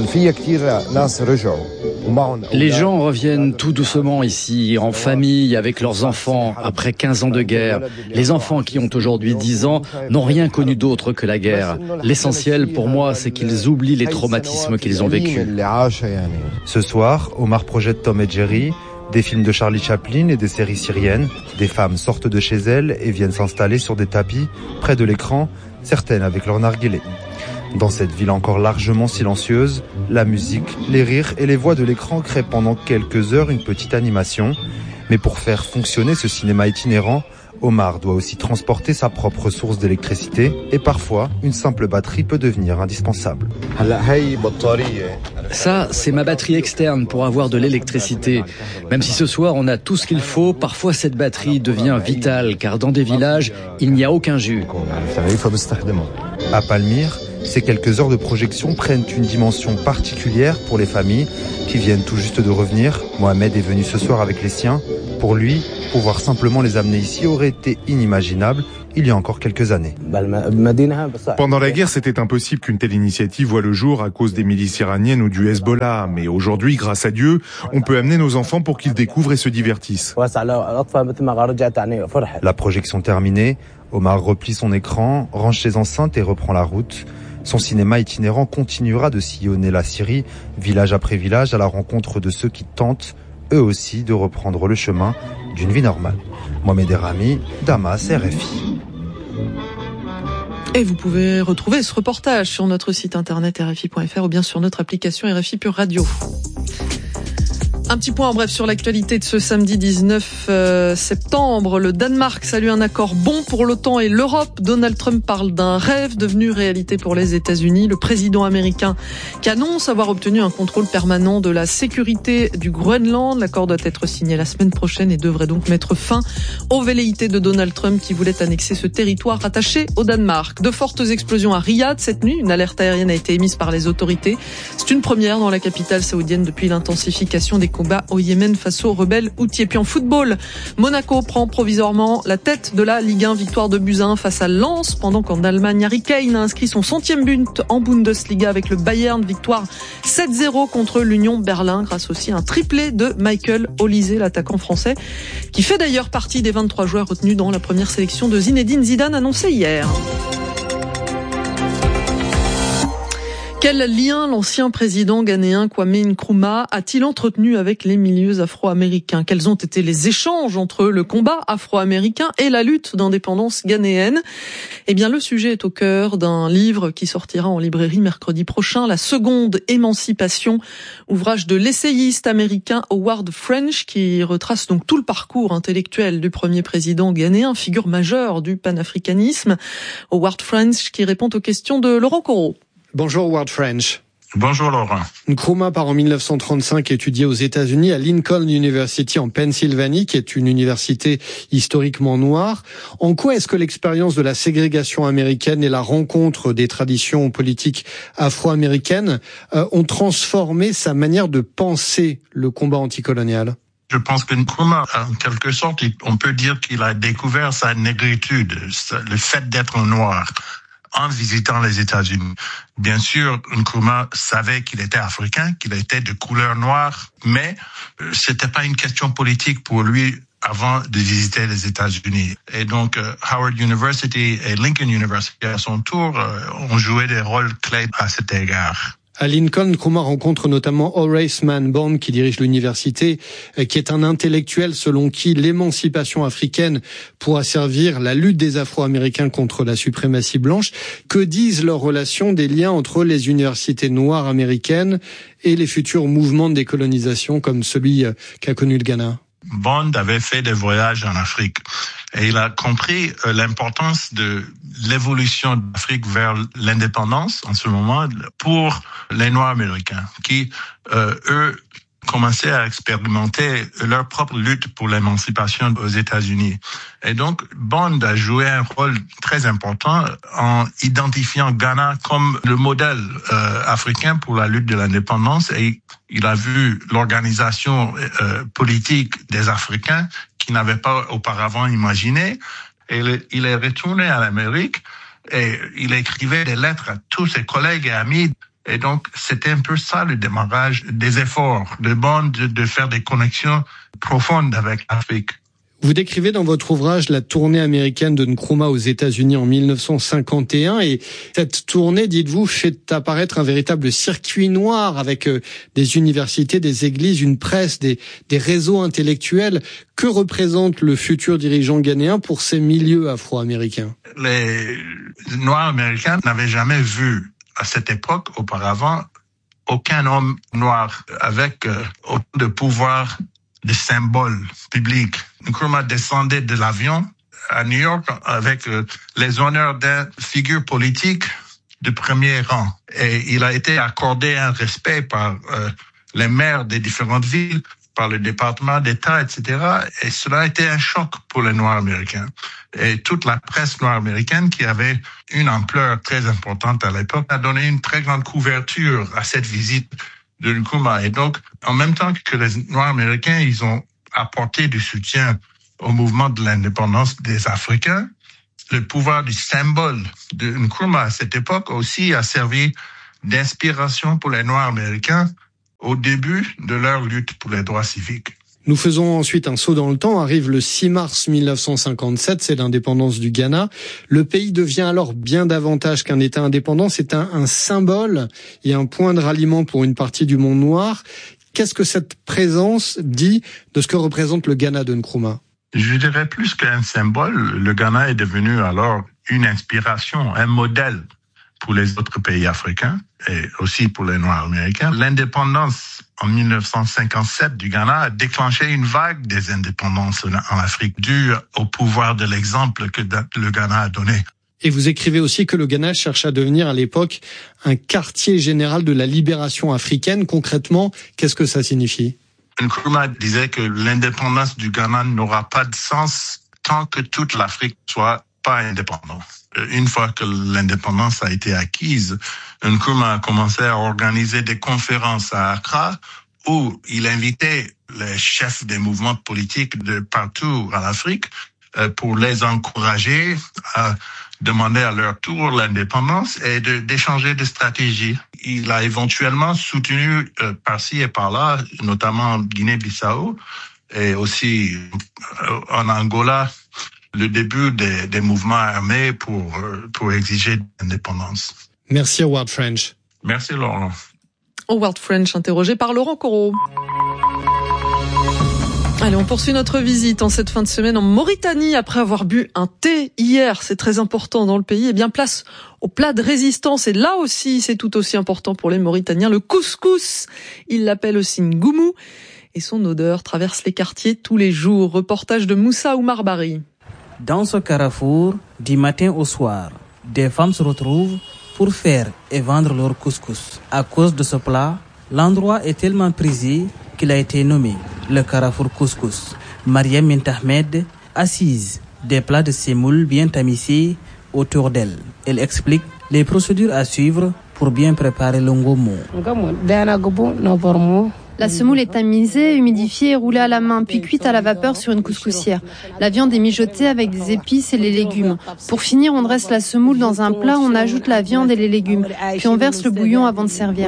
Les gens reviennent tout doucement ici, en famille, avec leurs enfants, après 15 ans de guerre. Les enfants qui ont aujourd'hui 10 ans n'ont rien connu d'autre que la guerre. L'essentiel pour moi, c'est qu'ils oublient les traumatismes qu'ils ont vécus. Ce soir, Omar projette Tom et Jerry, des films de Charlie Chaplin et des séries syriennes. Des femmes sortent de chez elles et viennent s'installer sur des tapis, près de l'écran, certaines avec leur narguilé. Dans cette ville encore largement silencieuse, la musique, les rires et les voix de l'écran créent pendant quelques heures une petite animation. Mais pour faire fonctionner ce cinéma itinérant, Omar doit aussi transporter sa propre source d'électricité et parfois, une simple batterie peut devenir indispensable. Ça, c'est ma batterie externe pour avoir de l'électricité. Même si ce soir on a tout ce qu'il faut, parfois cette batterie devient vitale car dans des villages, il n'y a aucun jus. À Palmyre, ces quelques heures de projection prennent une dimension particulière pour les familles qui viennent tout juste de revenir. Mohamed est venu ce soir avec les siens. Pour lui, pouvoir simplement les amener ici aurait été inimaginable il y a encore quelques années. Pendant la guerre, c'était impossible qu'une telle initiative voie le jour à cause des milices iraniennes ou du Hezbollah. Mais aujourd'hui, grâce à Dieu, on peut amener nos enfants pour qu'ils découvrent et se divertissent. La projection terminée, Omar replie son écran, range ses enceintes et reprend la route. Son cinéma itinérant continuera de sillonner la Syrie, village après village, à la rencontre de ceux qui tentent, eux aussi, de reprendre le chemin d'une vie normale. Mohamed Errami, Damas, RFI. Et vous pouvez retrouver ce reportage sur notre site internet rfi.fr ou bien sur notre application RFI Pure Radio. Un petit point en bref sur l'actualité de ce samedi 19 septembre. Le Danemark salue un accord bon pour l'OTAN et l'Europe. Donald Trump parle d'un rêve devenu réalité pour les États-Unis. Le président américain qui annonce avoir obtenu un contrôle permanent de la sécurité du Groenland. L'accord doit être signé la semaine prochaine et devrait donc mettre fin aux velléités de Donald Trump qui voulait annexer ce territoire rattaché au Danemark. De fortes explosions à Riyad cette nuit. Une alerte aérienne a été émise par les autorités. C'est une première dans la capitale saoudienne depuis l'intensification des combats au Yémen face aux rebelles houthis. Et puis en football, Monaco prend provisoirement la tête de la Ligue 1, victoire de Buzyn face à Lens, pendant qu'en Allemagne, Harry Kane a inscrit son 100e but en Bundesliga avec le Bayern, victoire 7-0 contre l'Union Berlin, grâce aussi à un triplé de Michael Olise, l'attaquant français, qui fait d'ailleurs partie des 23 joueurs retenus dans la première sélection de Zinedine Zidane annoncée hier. Quel lien l'ancien président ghanéen Kwame Nkrumah a-t-il entretenu avec les milieux afro-américains ? Quels ont été les échanges entre le combat afro-américain et la lutte d'indépendance ghanéenne ? Eh bien, le sujet est au cœur d'un livre qui sortira en librairie mercredi prochain, La Seconde Émancipation, ouvrage de l'essayiste américain Howard French, qui retrace donc tout le parcours intellectuel du premier président ghanéen, figure majeure du panafricanisme. Howard French qui répond aux questions de Laurent Corot. Bonjour Howard French. Bonjour Laurent. Nkrumah part en 1935 étudier aux États-Unis à Lincoln University en Pennsylvanie, qui est une université historiquement noire. En quoi est-ce que l'expérience de la ségrégation américaine et la rencontre des traditions politiques afro-américaines ont transformé sa manière de penser le combat anticolonial ? Je pense que Nkrumah, en quelque sorte, on peut dire qu'il a découvert sa négritude, le fait d'être noir, en visitant les États-Unis. Bien sûr, Nkrumah savait qu'il était africain, qu'il était de couleur noire, mais c'était pas une question politique pour lui avant de visiter les États-Unis. Et donc, Howard University et Lincoln University, à son tour, ont joué des rôles clés à cet égard. À Lincoln, Nkrumah rencontre notamment Horace Mann Bond, qui dirige l'université, qui est un intellectuel selon qui l'émancipation africaine pourra servir la lutte des Afro-Américains contre la suprématie blanche. Que disent leurs relations des liens entre les universités noires américaines et les futurs mouvements de décolonisation comme celui qu'a connu le Ghana ? Bond avait fait des voyages en Afrique et il a compris l'importance de l'évolution d'Afrique vers l'indépendance en ce moment pour les Noirs américains qui, eux, commençaient à expérimenter leur propre lutte pour l'émancipation aux États-Unis. Et donc, Bond a joué un rôle très important en identifiant Ghana comme le modèle africain pour la lutte de l'indépendance, et il a vu l'organisation politique des Africains qu'il n'avait pas auparavant imaginé, et il est retourné à l'Amérique et il écrivait des lettres à tous ses collègues et amis. Et donc, c'était un peu ça le démarrage des efforts de Bond de faire des connexions profondes avec l'Afrique. Vous décrivez dans votre ouvrage la tournée américaine de Nkrumah aux États-Unis en 1951, et cette tournée, dites-vous, fait apparaître un véritable circuit noir avec des universités, des églises, une presse, des réseaux intellectuels. Que représente le futur dirigeant ghanéen pour ces milieux afro-américains ? Les Noirs américains n'avaient jamais vu à cette époque, auparavant, aucun homme noir avec autant de pouvoir, de symboles publics. Nkrumah descendait de l'avion à New York avec les honneurs d'une figure politique de premier rang. Et il a été accordé un respect par les maires des différentes villes, par le département d'État, etc. Et cela a été un choc pour les Noirs américains. Et toute la presse noire américaine, qui avait une ampleur très importante à l'époque, a donné une très grande couverture à cette visite de Nkrumah. Et donc, en même temps que les Noirs américains, ils ont apporté du soutien au mouvement de l'indépendance des Africains, le pouvoir du symbole de Nkrumah à cette époque aussi a servi d'inspiration pour les Noirs américains au début de leur lutte pour les droits civiques. Nous faisons ensuite un saut dans le temps. Arrive le 6 mars 1957, c'est l'indépendance du Ghana. Le pays devient alors bien davantage qu'un État indépendant. C'est un symbole et un point de ralliement pour une partie du monde noir. Qu'est-ce que cette présence dit de ce que représente le Ghana de Nkrumah? Je dirais plus qu'un symbole. Le Ghana est devenu alors une inspiration, un modèle pour les autres pays africains et aussi pour les Noirs américains. L'indépendance en 1957 du Ghana a déclenché une vague des indépendances en Afrique due au pouvoir de l'exemple que le Ghana a donné. Et vous écrivez aussi que le Ghana cherche à devenir à l'époque un quartier général de la libération africaine. Concrètement, qu'est-ce que ça signifie? Nkrumah disait que l'indépendance du Ghana n'aura pas de sens tant que toute l'Afrique soit pas indépendante. Une fois que l'indépendance a été acquise, Nkrumah a commencé à organiser des conférences à Accra où il invitait les chefs des mouvements politiques de partout en Afrique pour les encourager à demander à leur tour l'indépendance et d'échanger des stratégies. Il a éventuellement soutenu par-ci et par-là, notamment en Guinée-Bissau et aussi en Angola, le début des mouvements armés pour exiger l'indépendance. Merci Howard French. Merci Laurent. Howard French interrogé par Laurent Corot. Allez, on poursuit notre visite en cette fin de semaine en Mauritanie après avoir bu un thé hier. C'est très important dans le pays. Eh bien, place au plat de résistance. Et là aussi, c'est tout aussi important pour les Mauritaniens. Le couscous. Ils l'appellent aussi ngoumou. Et son odeur traverse les quartiers tous les jours. Reportage de Moussa Oumar Bari. Dans ce carrefour, du matin au soir, des femmes se retrouvent pour faire et vendre leur couscous. À cause de ce plat, l'endroit est tellement prisé qu'il a été nommé le carrefour couscous. Mariam Mintahmed, assise, des plats de semoule bien tamisés autour d'elle. Elle explique les procédures à suivre pour bien préparer le ngoumou. La semoule est tamisée, humidifiée et roulée à la main, puis cuite à la vapeur sur une couscoussière. La viande est mijotée avec des épices et les légumes. Pour finir, on dresse la semoule dans un plat, on ajoute la viande et les légumes, puis on verse le bouillon avant de servir.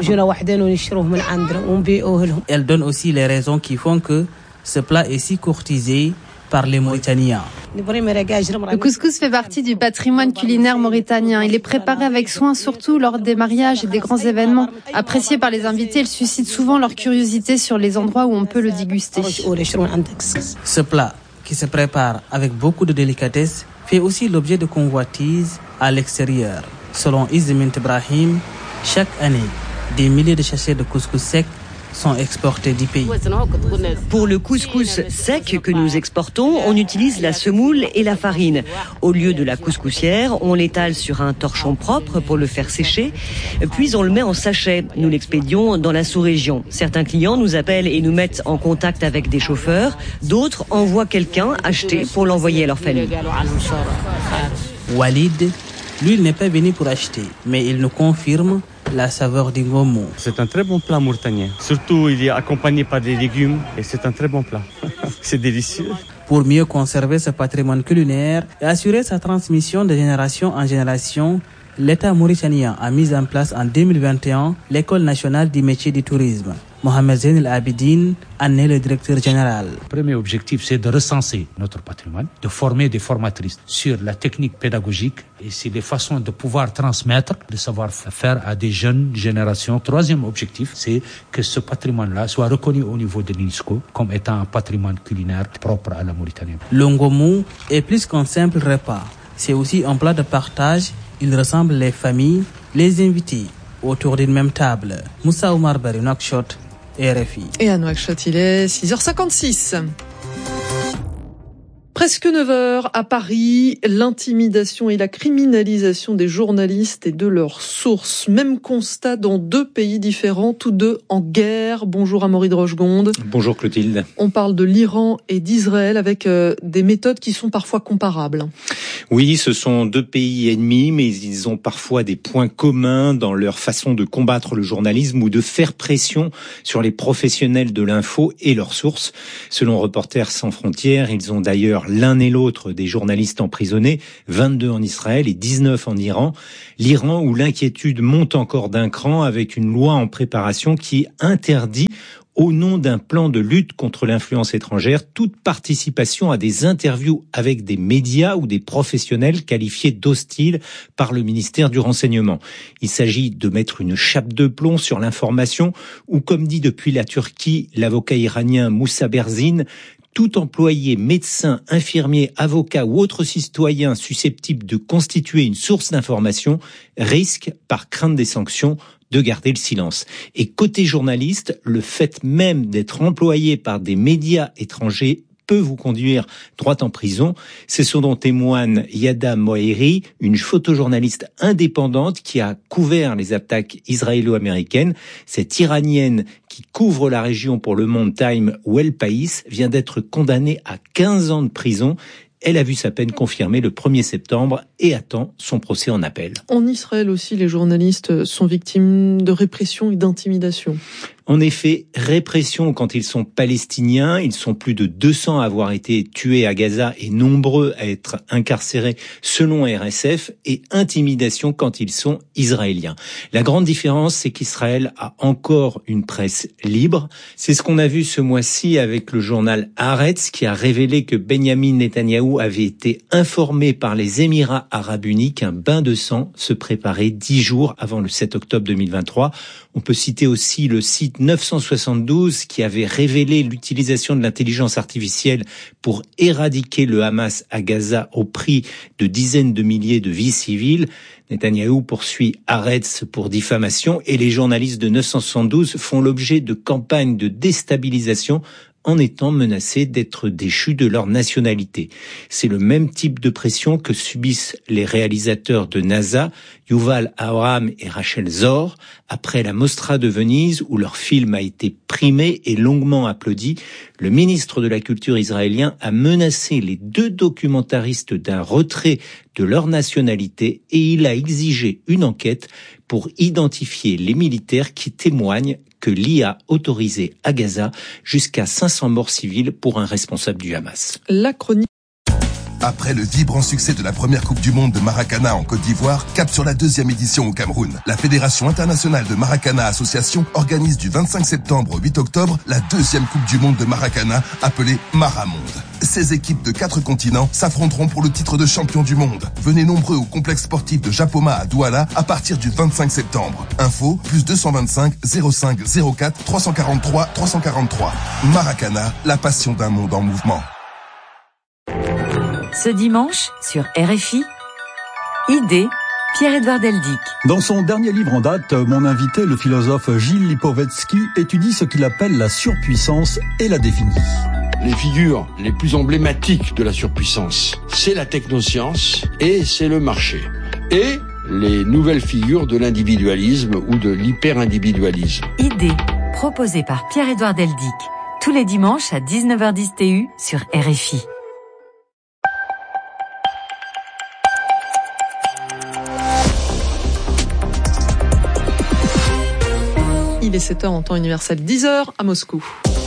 Elle donne aussi les raisons qui font que ce plat est si courtisé par les Mauritaniens. Le couscous fait partie du patrimoine culinaire mauritanien. Il est préparé avec soin, surtout lors des mariages et des grands événements. Apprécié par les invités, il suscite souvent leur curiosité sur les endroits où on peut le déguster. Ce plat, qui se prépare avec beaucoup de délicatesse, fait aussi l'objet de convoitises à l'extérieur. Selon Izmint Ibrahim, chaque année, des milliers de sachets de couscous sec sont exportés du pays. Pour le couscous sec que nous exportons, on utilise la semoule et la farine. Au lieu de la couscoussière, on l'étale sur un torchon propre pour le faire sécher, puis on le met en sachet. Nous l'expédions dans la sous-région. Certains clients nous appellent et nous mettent en contact avec des chauffeurs. D'autres envoient quelqu'un acheter pour l'envoyer à leur famille. Walid, lui, il n'est pas venu pour acheter, mais il nous confirme la saveur du ngoumou. C'est un très bon plat mauritanien. Surtout, il est accompagné par des légumes et c'est un très bon plat. C'est délicieux. Pour mieux conserver ce patrimoine culinaire et assurer sa transmission de génération en génération, l'État mauritanien a mis en place en 2021 l'École nationale du métier du tourisme. Mohamed Zain El Abidine en est le directeur général. Le premier objectif, c'est de recenser notre patrimoine, de former des formatrices sur la technique pédagogique et c'est les façons de pouvoir transmettre le savoir-faire à des jeunes générations. Troisième objectif, c'est que ce patrimoine-là soit reconnu au niveau de l'UNESCO comme étant un patrimoine culinaire propre à la Mauritanie. Le ngoumou est plus qu'un simple repas. C'est aussi un plat de partage. Il ressemble les familles, les invités autour d'une même table. Moussa Oumar Bari, Nouakchott, RFI. Et à Nouakchott, il est 6h56. Presque 9h à Paris, l'intimidation et la criminalisation des journalistes et de leurs sources. Même constat dans 2 pays différents, tous 2 en guerre. Bonjour Amaury de Rochegonde. Bonjour Clotilde. On parle de l'Iran et d'Israël avec des méthodes qui sont parfois comparables. Oui, ce sont 2 pays ennemis, mais ils ont parfois des points communs dans leur façon de combattre le journalisme ou de faire pression sur les professionnels de l'info et leurs sources. Selon Reporters sans frontières, ils ont d'ailleurs l'un et l'autre des journalistes emprisonnés, 22 en Israël et 19 en Iran. L'Iran où l'inquiétude monte encore d'un cran avec une loi en préparation qui interdit, au nom d'un plan de lutte contre l'influence étrangère, toute participation à des interviews avec des médias ou des professionnels qualifiés d'hostiles par le ministère du Renseignement. Il s'agit de mettre une chape de plomb sur l'information ou, comme dit depuis la Turquie l'avocat iranien Moussa Berzine, tout employé, médecin, infirmier, avocat ou autre citoyen susceptible de constituer une source d'information risque, par crainte des sanctions, de garder le silence. Et côté journaliste, le fait même d'être employé par des médias étrangers peut vous conduire droit en prison. C'est ce dont témoigne Yada Moeri, une photojournaliste indépendante qui a couvert les attaques israélo-américaines. Cette Iranienne qui couvre la région pour Le Monde Time ou El País vient d'être condamnée à 15 ans de prison. Elle a vu sa peine confirmée le 1er septembre et attend son procès en appel. En Israël aussi, les journalistes sont victimes de répression et d'intimidation. En effet, répression quand ils sont palestiniens. Ils sont plus de 200 à avoir été tués à Gaza et nombreux à être incarcérés selon RSF, et intimidation quand ils sont israéliens. La grande différence, c'est qu'Israël a encore une presse libre. C'est ce qu'on a vu ce mois-ci avec le journal Haaretz qui a révélé que Benyamin Netanyahou avait été informé par les Émirats arabes unis qu'un bain de sang se préparait 10 jours avant le 7 octobre 2023. On peut citer aussi le site 972 qui avait révélé l'utilisation de l'intelligence artificielle pour éradiquer le Hamas à Gaza au prix de dizaines de milliers de vies civiles. Netanyahou poursuit Haaretz pour diffamation et les journalistes de 972 font l'objet de campagnes de déstabilisation en étant menacés d'être déchus de leur nationalité. C'est le même type de pression que subissent les réalisateurs de NASA, Yuval Abraham et Rachel Zor, après la Mostra de Venise où leur film a été primé et longuement applaudi. Le ministre de la Culture israélien a menacé les 2 documentaristes d'un retrait de leur nationalité et il a exigé une enquête pour identifier les militaires qui témoignent que l'IA autorisait à Gaza jusqu'à 500 morts civiles pour un responsable du Hamas. La chronique. Après le vibrant succès de la première Coupe du Monde de Maracana en Côte d'Ivoire, cap sur la 2e édition au Cameroun. La Fédération internationale de Maracana Association organise du 25 septembre au 8 octobre la 2e Coupe du Monde de Maracana appelée Maramonde. 16 équipes de 4 continents s'affronteront pour le titre de champion du monde. Venez nombreux au complexe sportif de Japoma à Douala à partir du 25 septembre. Info, plus 225 05 04 343 343. Maracana, la passion d'un monde en mouvement. Ce dimanche, sur RFI, Idée, Pierre-Édouard Deldic. Dans son dernier livre en date, mon invité, le philosophe Gilles Lipovetsky, étudie ce qu'il appelle la surpuissance et la définit. Les figures les plus emblématiques de la surpuissance, c'est la technoscience et c'est le marché. Et les nouvelles figures de l'individualisme ou de l'hyper-individualisme. Idée, proposée par Pierre-Édouard Deldic, tous les dimanches à 19h10 TU sur RFI. Il est 7h en temps universel, 10h à Moscou.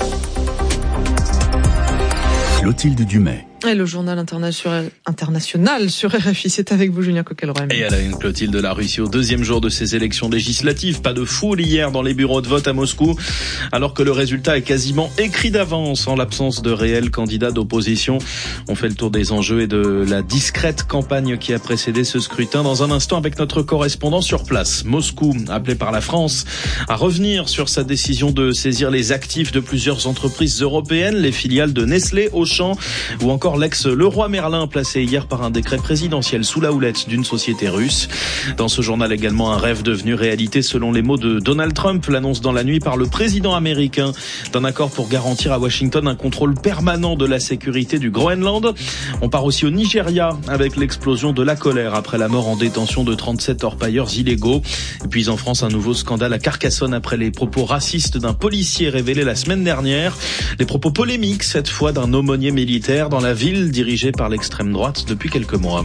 Clotilde Dumais. Et le journal international sur RFI, c'est avec vous Julien Coquelroy. Et à la une, Clotilde, de la Russie au 2e jour de ces élections législatives. Pas de foule hier dans les bureaux de vote à Moscou, alors que le résultat est quasiment écrit d'avance en l'absence de réels candidats d'opposition. On fait le tour des enjeux et de la discrète campagne qui a précédé ce scrutin dans un instant avec notre correspondant sur place. Moscou, appelé par la France à revenir sur sa décision de saisir les actifs de plusieurs entreprises européennes, les filiales de Nestlé, Auchan ou encore encore l'ex-Leroy Merlin placé hier par un décret présidentiel sous la houlette d'une société russe. Dans ce journal également, un rêve devenu réalité selon les mots de Donald Trump, l'annonce dans la nuit par le président américain d'un accord pour garantir à Washington un contrôle permanent de la sécurité du Groenland. On part aussi au Nigeria avec l'explosion de la colère après la mort en détention de 37 orpailleurs illégaux. Et puis en France, un nouveau scandale à Carcassonne après les propos racistes d'un policier révélés la semaine dernière. Les propos polémiques cette fois d'un aumônier militaire dans la ville dirigée par l'extrême droite depuis quelques mois.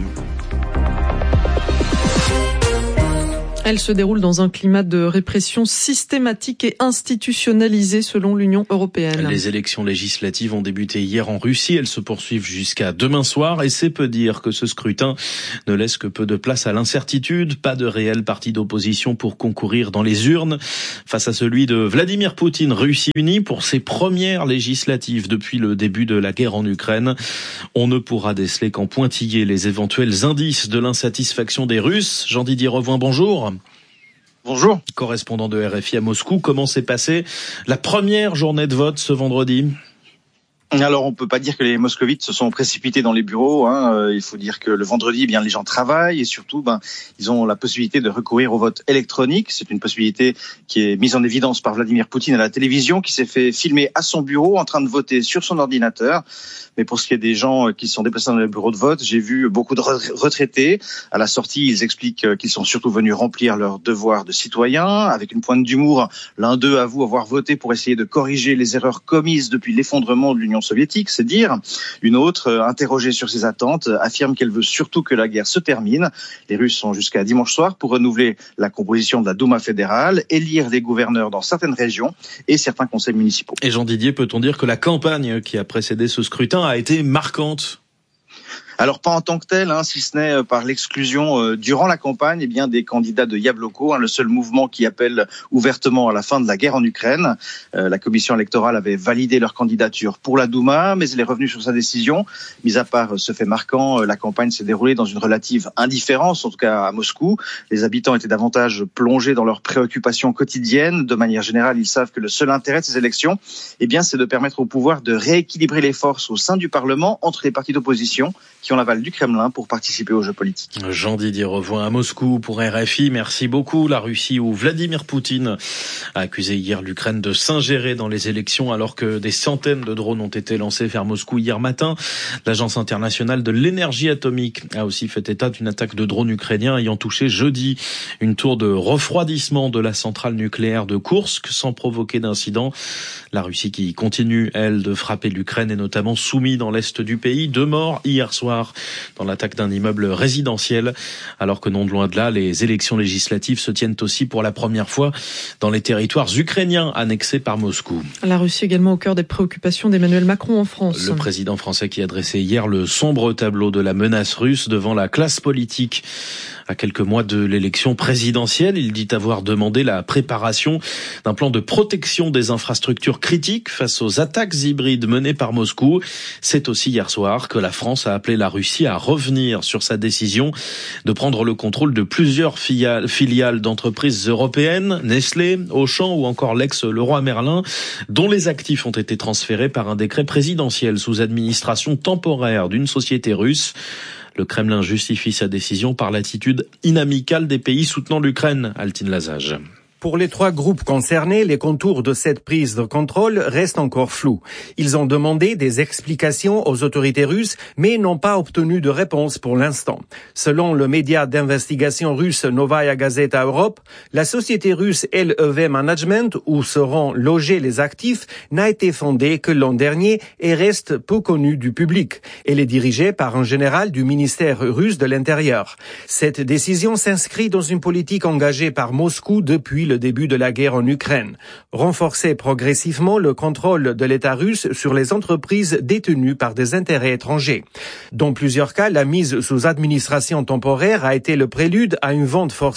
Elle se déroule dans un climat de répression systématique et institutionnalisée selon l'Union européenne. Les élections législatives ont débuté hier en Russie. Elles se poursuivent jusqu'à demain soir et c'est peu dire que ce scrutin ne laisse que peu de place à l'incertitude. Pas de réel parti d'opposition pour concourir dans les urnes face à celui de Vladimir Poutine, Russie unie pour ses premières législatives depuis le début de la guerre en Ukraine. On ne pourra déceler qu'en pointillé les éventuels indices de l'insatisfaction des Russes. Jean-Didier Revoin, bonjour. Bonjour. Correspondant de RFI à Moscou, comment s'est passée la première journée de vote ce vendredi ? Alors, on peut pas dire que les moscovites se sont précipités dans les bureaux. Il faut dire que le vendredi, eh bien, les gens travaillent et surtout, ils ont la possibilité de recourir au vote électronique. C'est une possibilité qui est mise en évidence par Vladimir Poutine à la télévision, qui s'est fait filmer à son bureau en train de voter sur son ordinateur. Mais pour ce qui est des gens qui sont déplacés dans les bureaux de vote, j'ai vu beaucoup de retraités. À la sortie, ils expliquent qu'ils sont surtout venus remplir leur devoir de citoyen. Avec une pointe d'humour, l'un d'eux avoue avoir voté pour essayer de corriger les erreurs commises depuis l'effondrement de l'Union soviétique, c'est dire. Une autre, interrogée sur ses attentes, affirme qu'elle veut surtout que la guerre se termine. Les Russes sont jusqu'à dimanche soir pour renouveler la composition de la Douma fédérale, élire des gouverneurs dans certaines régions et certains conseils municipaux. Et Jean Didier, peut-on dire que la campagne qui a précédé ce scrutin a été marquante ? Alors pas en tant que tel, si ce n'est par l'exclusion durant la campagne des candidats de Yabloko, le seul mouvement qui appelle ouvertement à la fin de la guerre en Ukraine. La commission électorale avait validé leur candidature pour la Douma, mais elle est revenue sur sa décision. Mis à part ce fait marquant, la campagne s'est déroulée dans une relative indifférence, en tout cas à Moscou. Les habitants étaient davantage plongés dans leurs préoccupations quotidiennes. De manière générale, ils savent que le seul intérêt de ces élections, c'est de permettre au pouvoir de rééquilibrer les forces au sein du Parlement entre les partis d'opposition qui ont l'aval du Kremlin pour participer aux jeux politiques. Jean-Didier Revoin à Moscou pour RFI. Merci beaucoup. La Russie où Vladimir Poutine a accusé hier l'Ukraine de s'ingérer dans les élections alors que des centaines de drones ont été lancés vers Moscou hier matin. L'Agence internationale de l'énergie atomique a aussi fait état d'une attaque de drones ukrainiens ayant touché jeudi une tour de refroidissement de la centrale nucléaire de Koursk sans provoquer d'incident. La Russie qui continue, elle, de frapper l'Ukraine est notamment soumise dans l'est du pays. 2 morts hier soir dans l'attaque d'un immeuble résidentiel, alors que non de loin de là, les élections législatives se tiennent aussi pour la première fois dans les territoires ukrainiens annexés par Moscou. La Russie également au cœur des préoccupations d'Emmanuel Macron en France. Le président français qui a dressé hier le sombre tableau de la menace russe devant la classe politique. À quelques mois de l'élection présidentielle, il dit avoir demandé la préparation d'un plan de protection des infrastructures critiques face aux attaques hybrides menées par Moscou. C'est aussi hier soir que la France a appelé la Russie à revenir sur sa décision de prendre le contrôle de plusieurs filiales d'entreprises européennes, Nestlé, Auchan ou encore l'ex-Leroy Merlin, dont les actifs ont été transférés par un décret présidentiel sous administration temporaire d'une société russe. Le Kremlin justifie sa décision par l'attitude inamicale des pays soutenant l'Ukraine. Altine Lazage. Pour les 3 groupes concernés, les contours de cette prise de contrôle restent encore flous. Ils ont demandé des explications aux autorités russes, mais n'ont pas obtenu de réponse pour l'instant. Selon le média d'investigation russe Novaya Gazeta Europe, la société russe LEV Management, où seront logés les actifs, n'a été fondée que l'an dernier et reste peu connue du public. Elle est dirigée par un général du ministère russe de l'Intérieur. Cette décision s'inscrit dans une politique engagée par Moscou depuis le début de la guerre en Ukraine. Renforcer progressivement le contrôle de l'État russe sur les entreprises détenues par des intérêts étrangers. Dans plusieurs cas, la mise sous administration temporaire a été le prélude à une vente forcée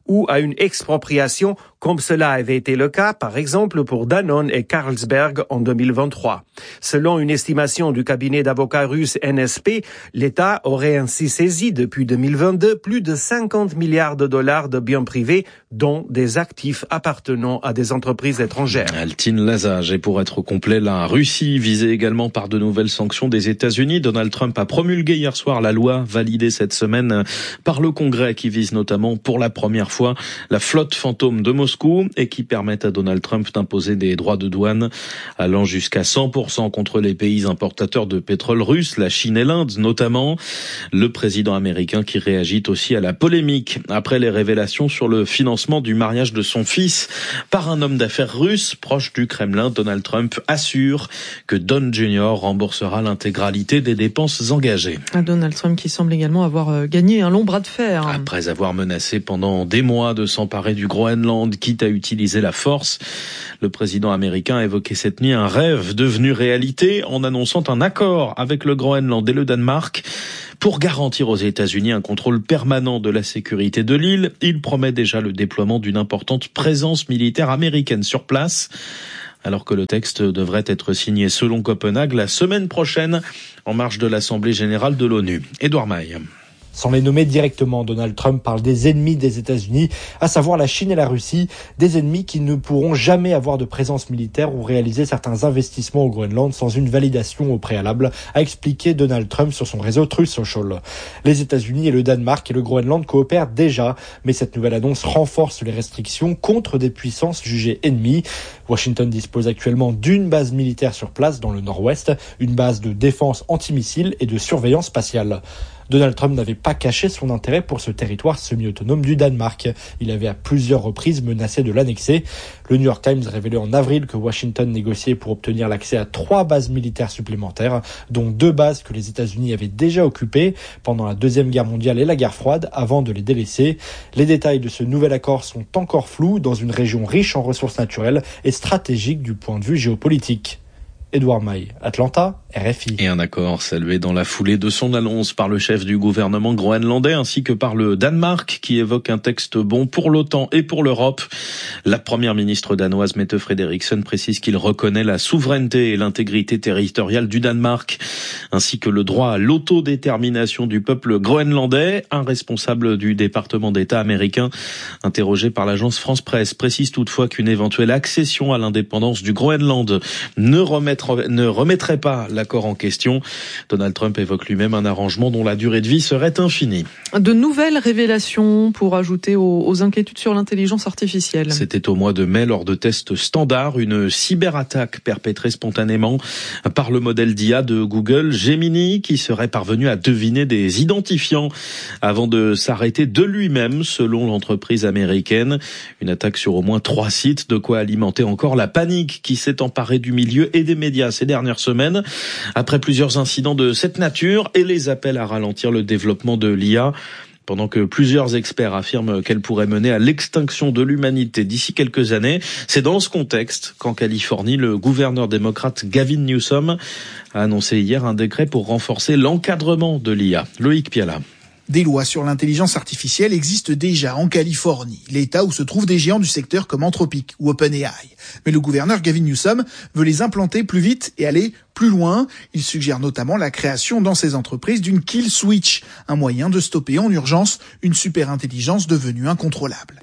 ou à une expropriation, comme cela avait été le cas, par exemple, pour Danone et Carlsberg en 2023. Selon une estimation du cabinet d'avocats russe NSP, l'État aurait ainsi saisi depuis 2022 plus de 50 milliards de dollars de biens privés, dont des actifs appartenant à des entreprises étrangères. Altine Lazage. Et pour être complet, la Russie visée également par de nouvelles sanctions des États-Unis. Donald Trump a promulgué hier soir la loi validée cette semaine par le Congrès qui vise notamment pour la première fois la flotte fantôme de Moscou et qui permet à Donald Trump d'imposer des droits de douane allant jusqu'à 100% contre les pays importateurs de pétrole russe, la Chine et l'Inde notamment. Le président américain qui réagit aussi à la polémique après les révélations sur le financement du mariage de son fils par un homme d'affaires russe proche du Kremlin. Donald Trump assure que Don Jr. remboursera l'intégralité des dépenses engagées. Donald Trump qui semble également avoir gagné un long bras de fer. Après avoir menacé pendant des mois de s'emparer du Groenland, quitte à utiliser la force, le président américain a évoqué cette nuit un rêve devenu réalité en annonçant un accord avec le Groenland et le Danemark pour garantir aux États-Unis un contrôle permanent de la sécurité de l'île. Il promet déjà le déploiement d'une importante présence militaire américaine sur place, alors que le texte devrait être signé selon Copenhague la semaine prochaine en marge de l'Assemblée générale de l'ONU. Édouard Maille. Sans les nommer directement, Donald Trump parle des ennemis des États-Unis, à savoir la Chine et la Russie, des ennemis qui ne pourront jamais avoir de présence militaire ou réaliser certains investissements au Groenland sans une validation au préalable, a expliqué Donald Trump sur son réseau Truth Social. Les États-Unis et le Danemark et le Groenland coopèrent déjà, mais cette nouvelle annonce renforce les restrictions contre des puissances jugées ennemies. Washington dispose actuellement d'une base militaire sur place dans le nord-ouest, une base de défense antimissile et de surveillance spatiale. Donald Trump n'avait pas caché son intérêt pour ce territoire semi-autonome du Danemark. Il avait à plusieurs reprises menacé de l'annexer. Le New York Times révélait en avril que Washington négociait pour obtenir l'accès à 3 bases militaires supplémentaires, dont 2 bases que les États-Unis avaient déjà occupées pendant la Deuxième Guerre mondiale et la guerre froide avant de les délaisser. Les détails de ce nouvel accord sont encore flous dans une région riche en ressources naturelles et stratégique du point de vue géopolitique. Édouard Maille, Atlanta, RFI. Et un accord salué dans la foulée de son annonce par le chef du gouvernement groenlandais ainsi que par le Danemark qui évoque un texte bon pour l'OTAN et pour l'Europe. La première ministre danoise Mette Frederiksen précise qu'il reconnaît la souveraineté et l'intégrité territoriale du Danemark ainsi que le droit à l'autodétermination du peuple groenlandais. Un responsable du département d'État américain interrogé par l'agence France Presse précise toutefois qu'une éventuelle accession à l'indépendance du Groenland ne remettrait pas l'accord en question. Donald Trump évoque lui-même un arrangement dont la durée de vie serait infinie. De nouvelles révélations pour ajouter aux inquiétudes sur l'intelligence artificielle. C'était au mois de mai lors de tests standards, une cyberattaque perpétrée spontanément par le modèle d'IA de Google, Gemini, qui serait parvenu à deviner des identifiants avant de s'arrêter de lui-même, selon l'entreprise américaine. Une attaque sur au moins 3 sites, de quoi alimenter encore la panique qui s'est emparée du milieu et des médias ces dernières semaines. Après plusieurs incidents de cette nature et les appels à ralentir le développement de l'IA, pendant que plusieurs experts affirment qu'elle pourrait mener à l'extinction de l'humanité d'ici quelques années. C'est dans ce contexte qu'en Californie, le gouverneur démocrate Gavin Newsom a annoncé hier un décret pour renforcer l'encadrement de l'IA. Loïc Piala. Des lois sur l'intelligence artificielle existent déjà en Californie, l'État où se trouvent des géants du secteur comme Anthropic ou OpenAI. Mais le gouverneur Gavin Newsom veut les implanter plus vite et aller plus loin. Il suggère notamment la création dans ces entreprises d'une kill switch, un moyen de stopper en urgence une superintelligence devenue incontrôlable.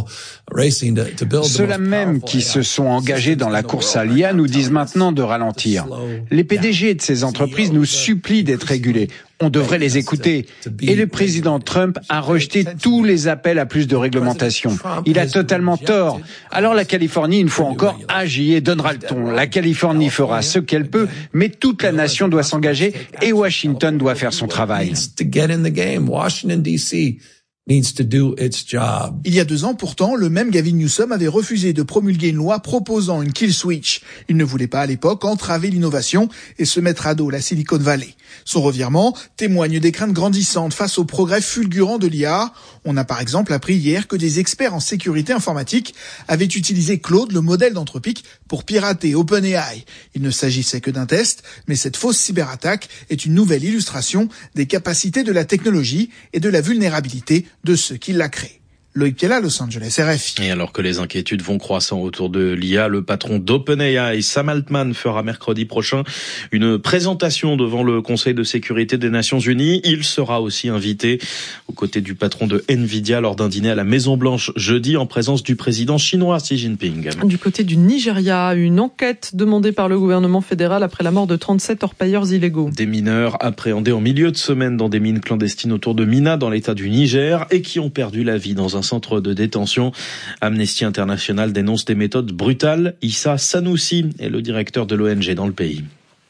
Ceux-là même qui se sont engagés dans la course à l'IA nous disent maintenant de ralentir. Les PDG de ces entreprises nous supplient d'être régulés. On devrait les écouter. Et le président Trump a rejeté tous les appels à plus de réglementation. Il a totalement tort. Alors la Californie, une fois encore, agit et donnera le ton. La Californie fera ce qu'elle peut, mais toute la nation doit s'engager et Washington doit faire son travail. Il y a 2 ans, pourtant, le même Gavin Newsom avait refusé de promulguer une loi proposant une kill switch. Il ne voulait pas à l'époque entraver l'innovation et se mettre à dos la Silicon Valley. Son revirement témoigne des craintes grandissantes face au progrès fulgurant de l'IA. On a par exemple appris hier que des experts en sécurité informatique avaient utilisé Claude, le modèle d'Anthropic, pour pirater OpenAI. Il ne s'agissait que d'un test, mais cette fausse cyberattaque est une nouvelle illustration des capacités de la technologie et de la vulnérabilité de ceux qui la créent. Loïc Piella, Los Angeles, RFI. Et alors que les inquiétudes vont croissant autour de l'IA, le patron d'OpenAI, Sam Altman, fera mercredi prochain une présentation devant le Conseil de sécurité des Nations Unies. Il sera aussi invité aux côtés du patron de Nvidia lors d'un dîner à la Maison-Blanche jeudi en présence du président chinois Xi Jinping. Du côté du Nigeria, une enquête demandée par le gouvernement fédéral après la mort de 37 orpailleurs illégaux. Des mineurs appréhendés en milieu de semaine dans des mines clandestines autour de Mina dans l'état du Niger et qui ont perdu la vie dans un centre de détention. Amnesty International dénonce des méthodes brutales. Issa Sanoussi est le directeur de l'ONG dans le pays.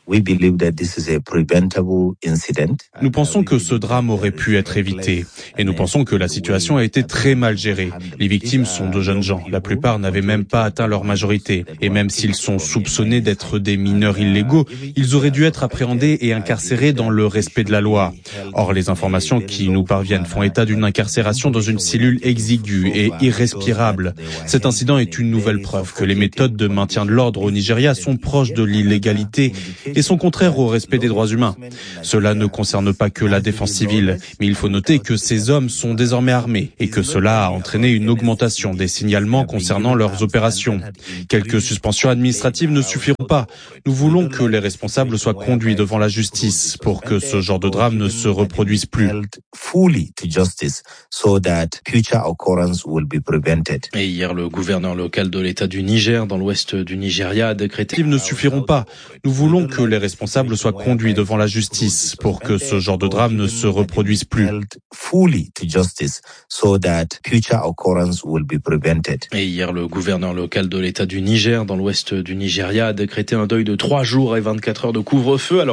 Nous pensons que ce drame aurait pu être évité et nous pensons que la situation a été très mal gérée. Les victimes sont de jeunes gens. La plupart n'avaient même pas atteint leur majorité. Et même s'ils sont soupçonnés d'être des mineurs illégaux, ils auraient dû être appréhendés et incarcérés dans le respect de la loi. Or, les informations qui nous parviennent font état d'une incarcération dans une cellule exiguë et irrespirable. Cet incident est une nouvelle preuve que les méthodes de maintien de l'ordre au Nigeria sont proches de l'illégalité et sont contraires au respect des droits humains. Cela ne concerne pas que la défense civile, mais il faut noter que ces hommes sont désormais armés et que cela a entraîné une augmentation des signalements concernant leurs opérations. Quelques suspensions administratives ne suffiront pas. Nous voulons que les responsables soient conduits devant la justice pour que ce genre de drame ne se reproduise plus. Et hier, le gouverneur local de l'État du Niger, dans l'ouest du Nigeria, a décrété... Ne suffiront pas. Nous voulons que les responsables soient conduits devant la justice pour que ce genre de drame ne se reproduise plus. Et hier, le gouverneur local de l'État du Niger, dans l'ouest du Nigeria, a décrété un deuil de 3 jours et 24 heures de couvre-feu.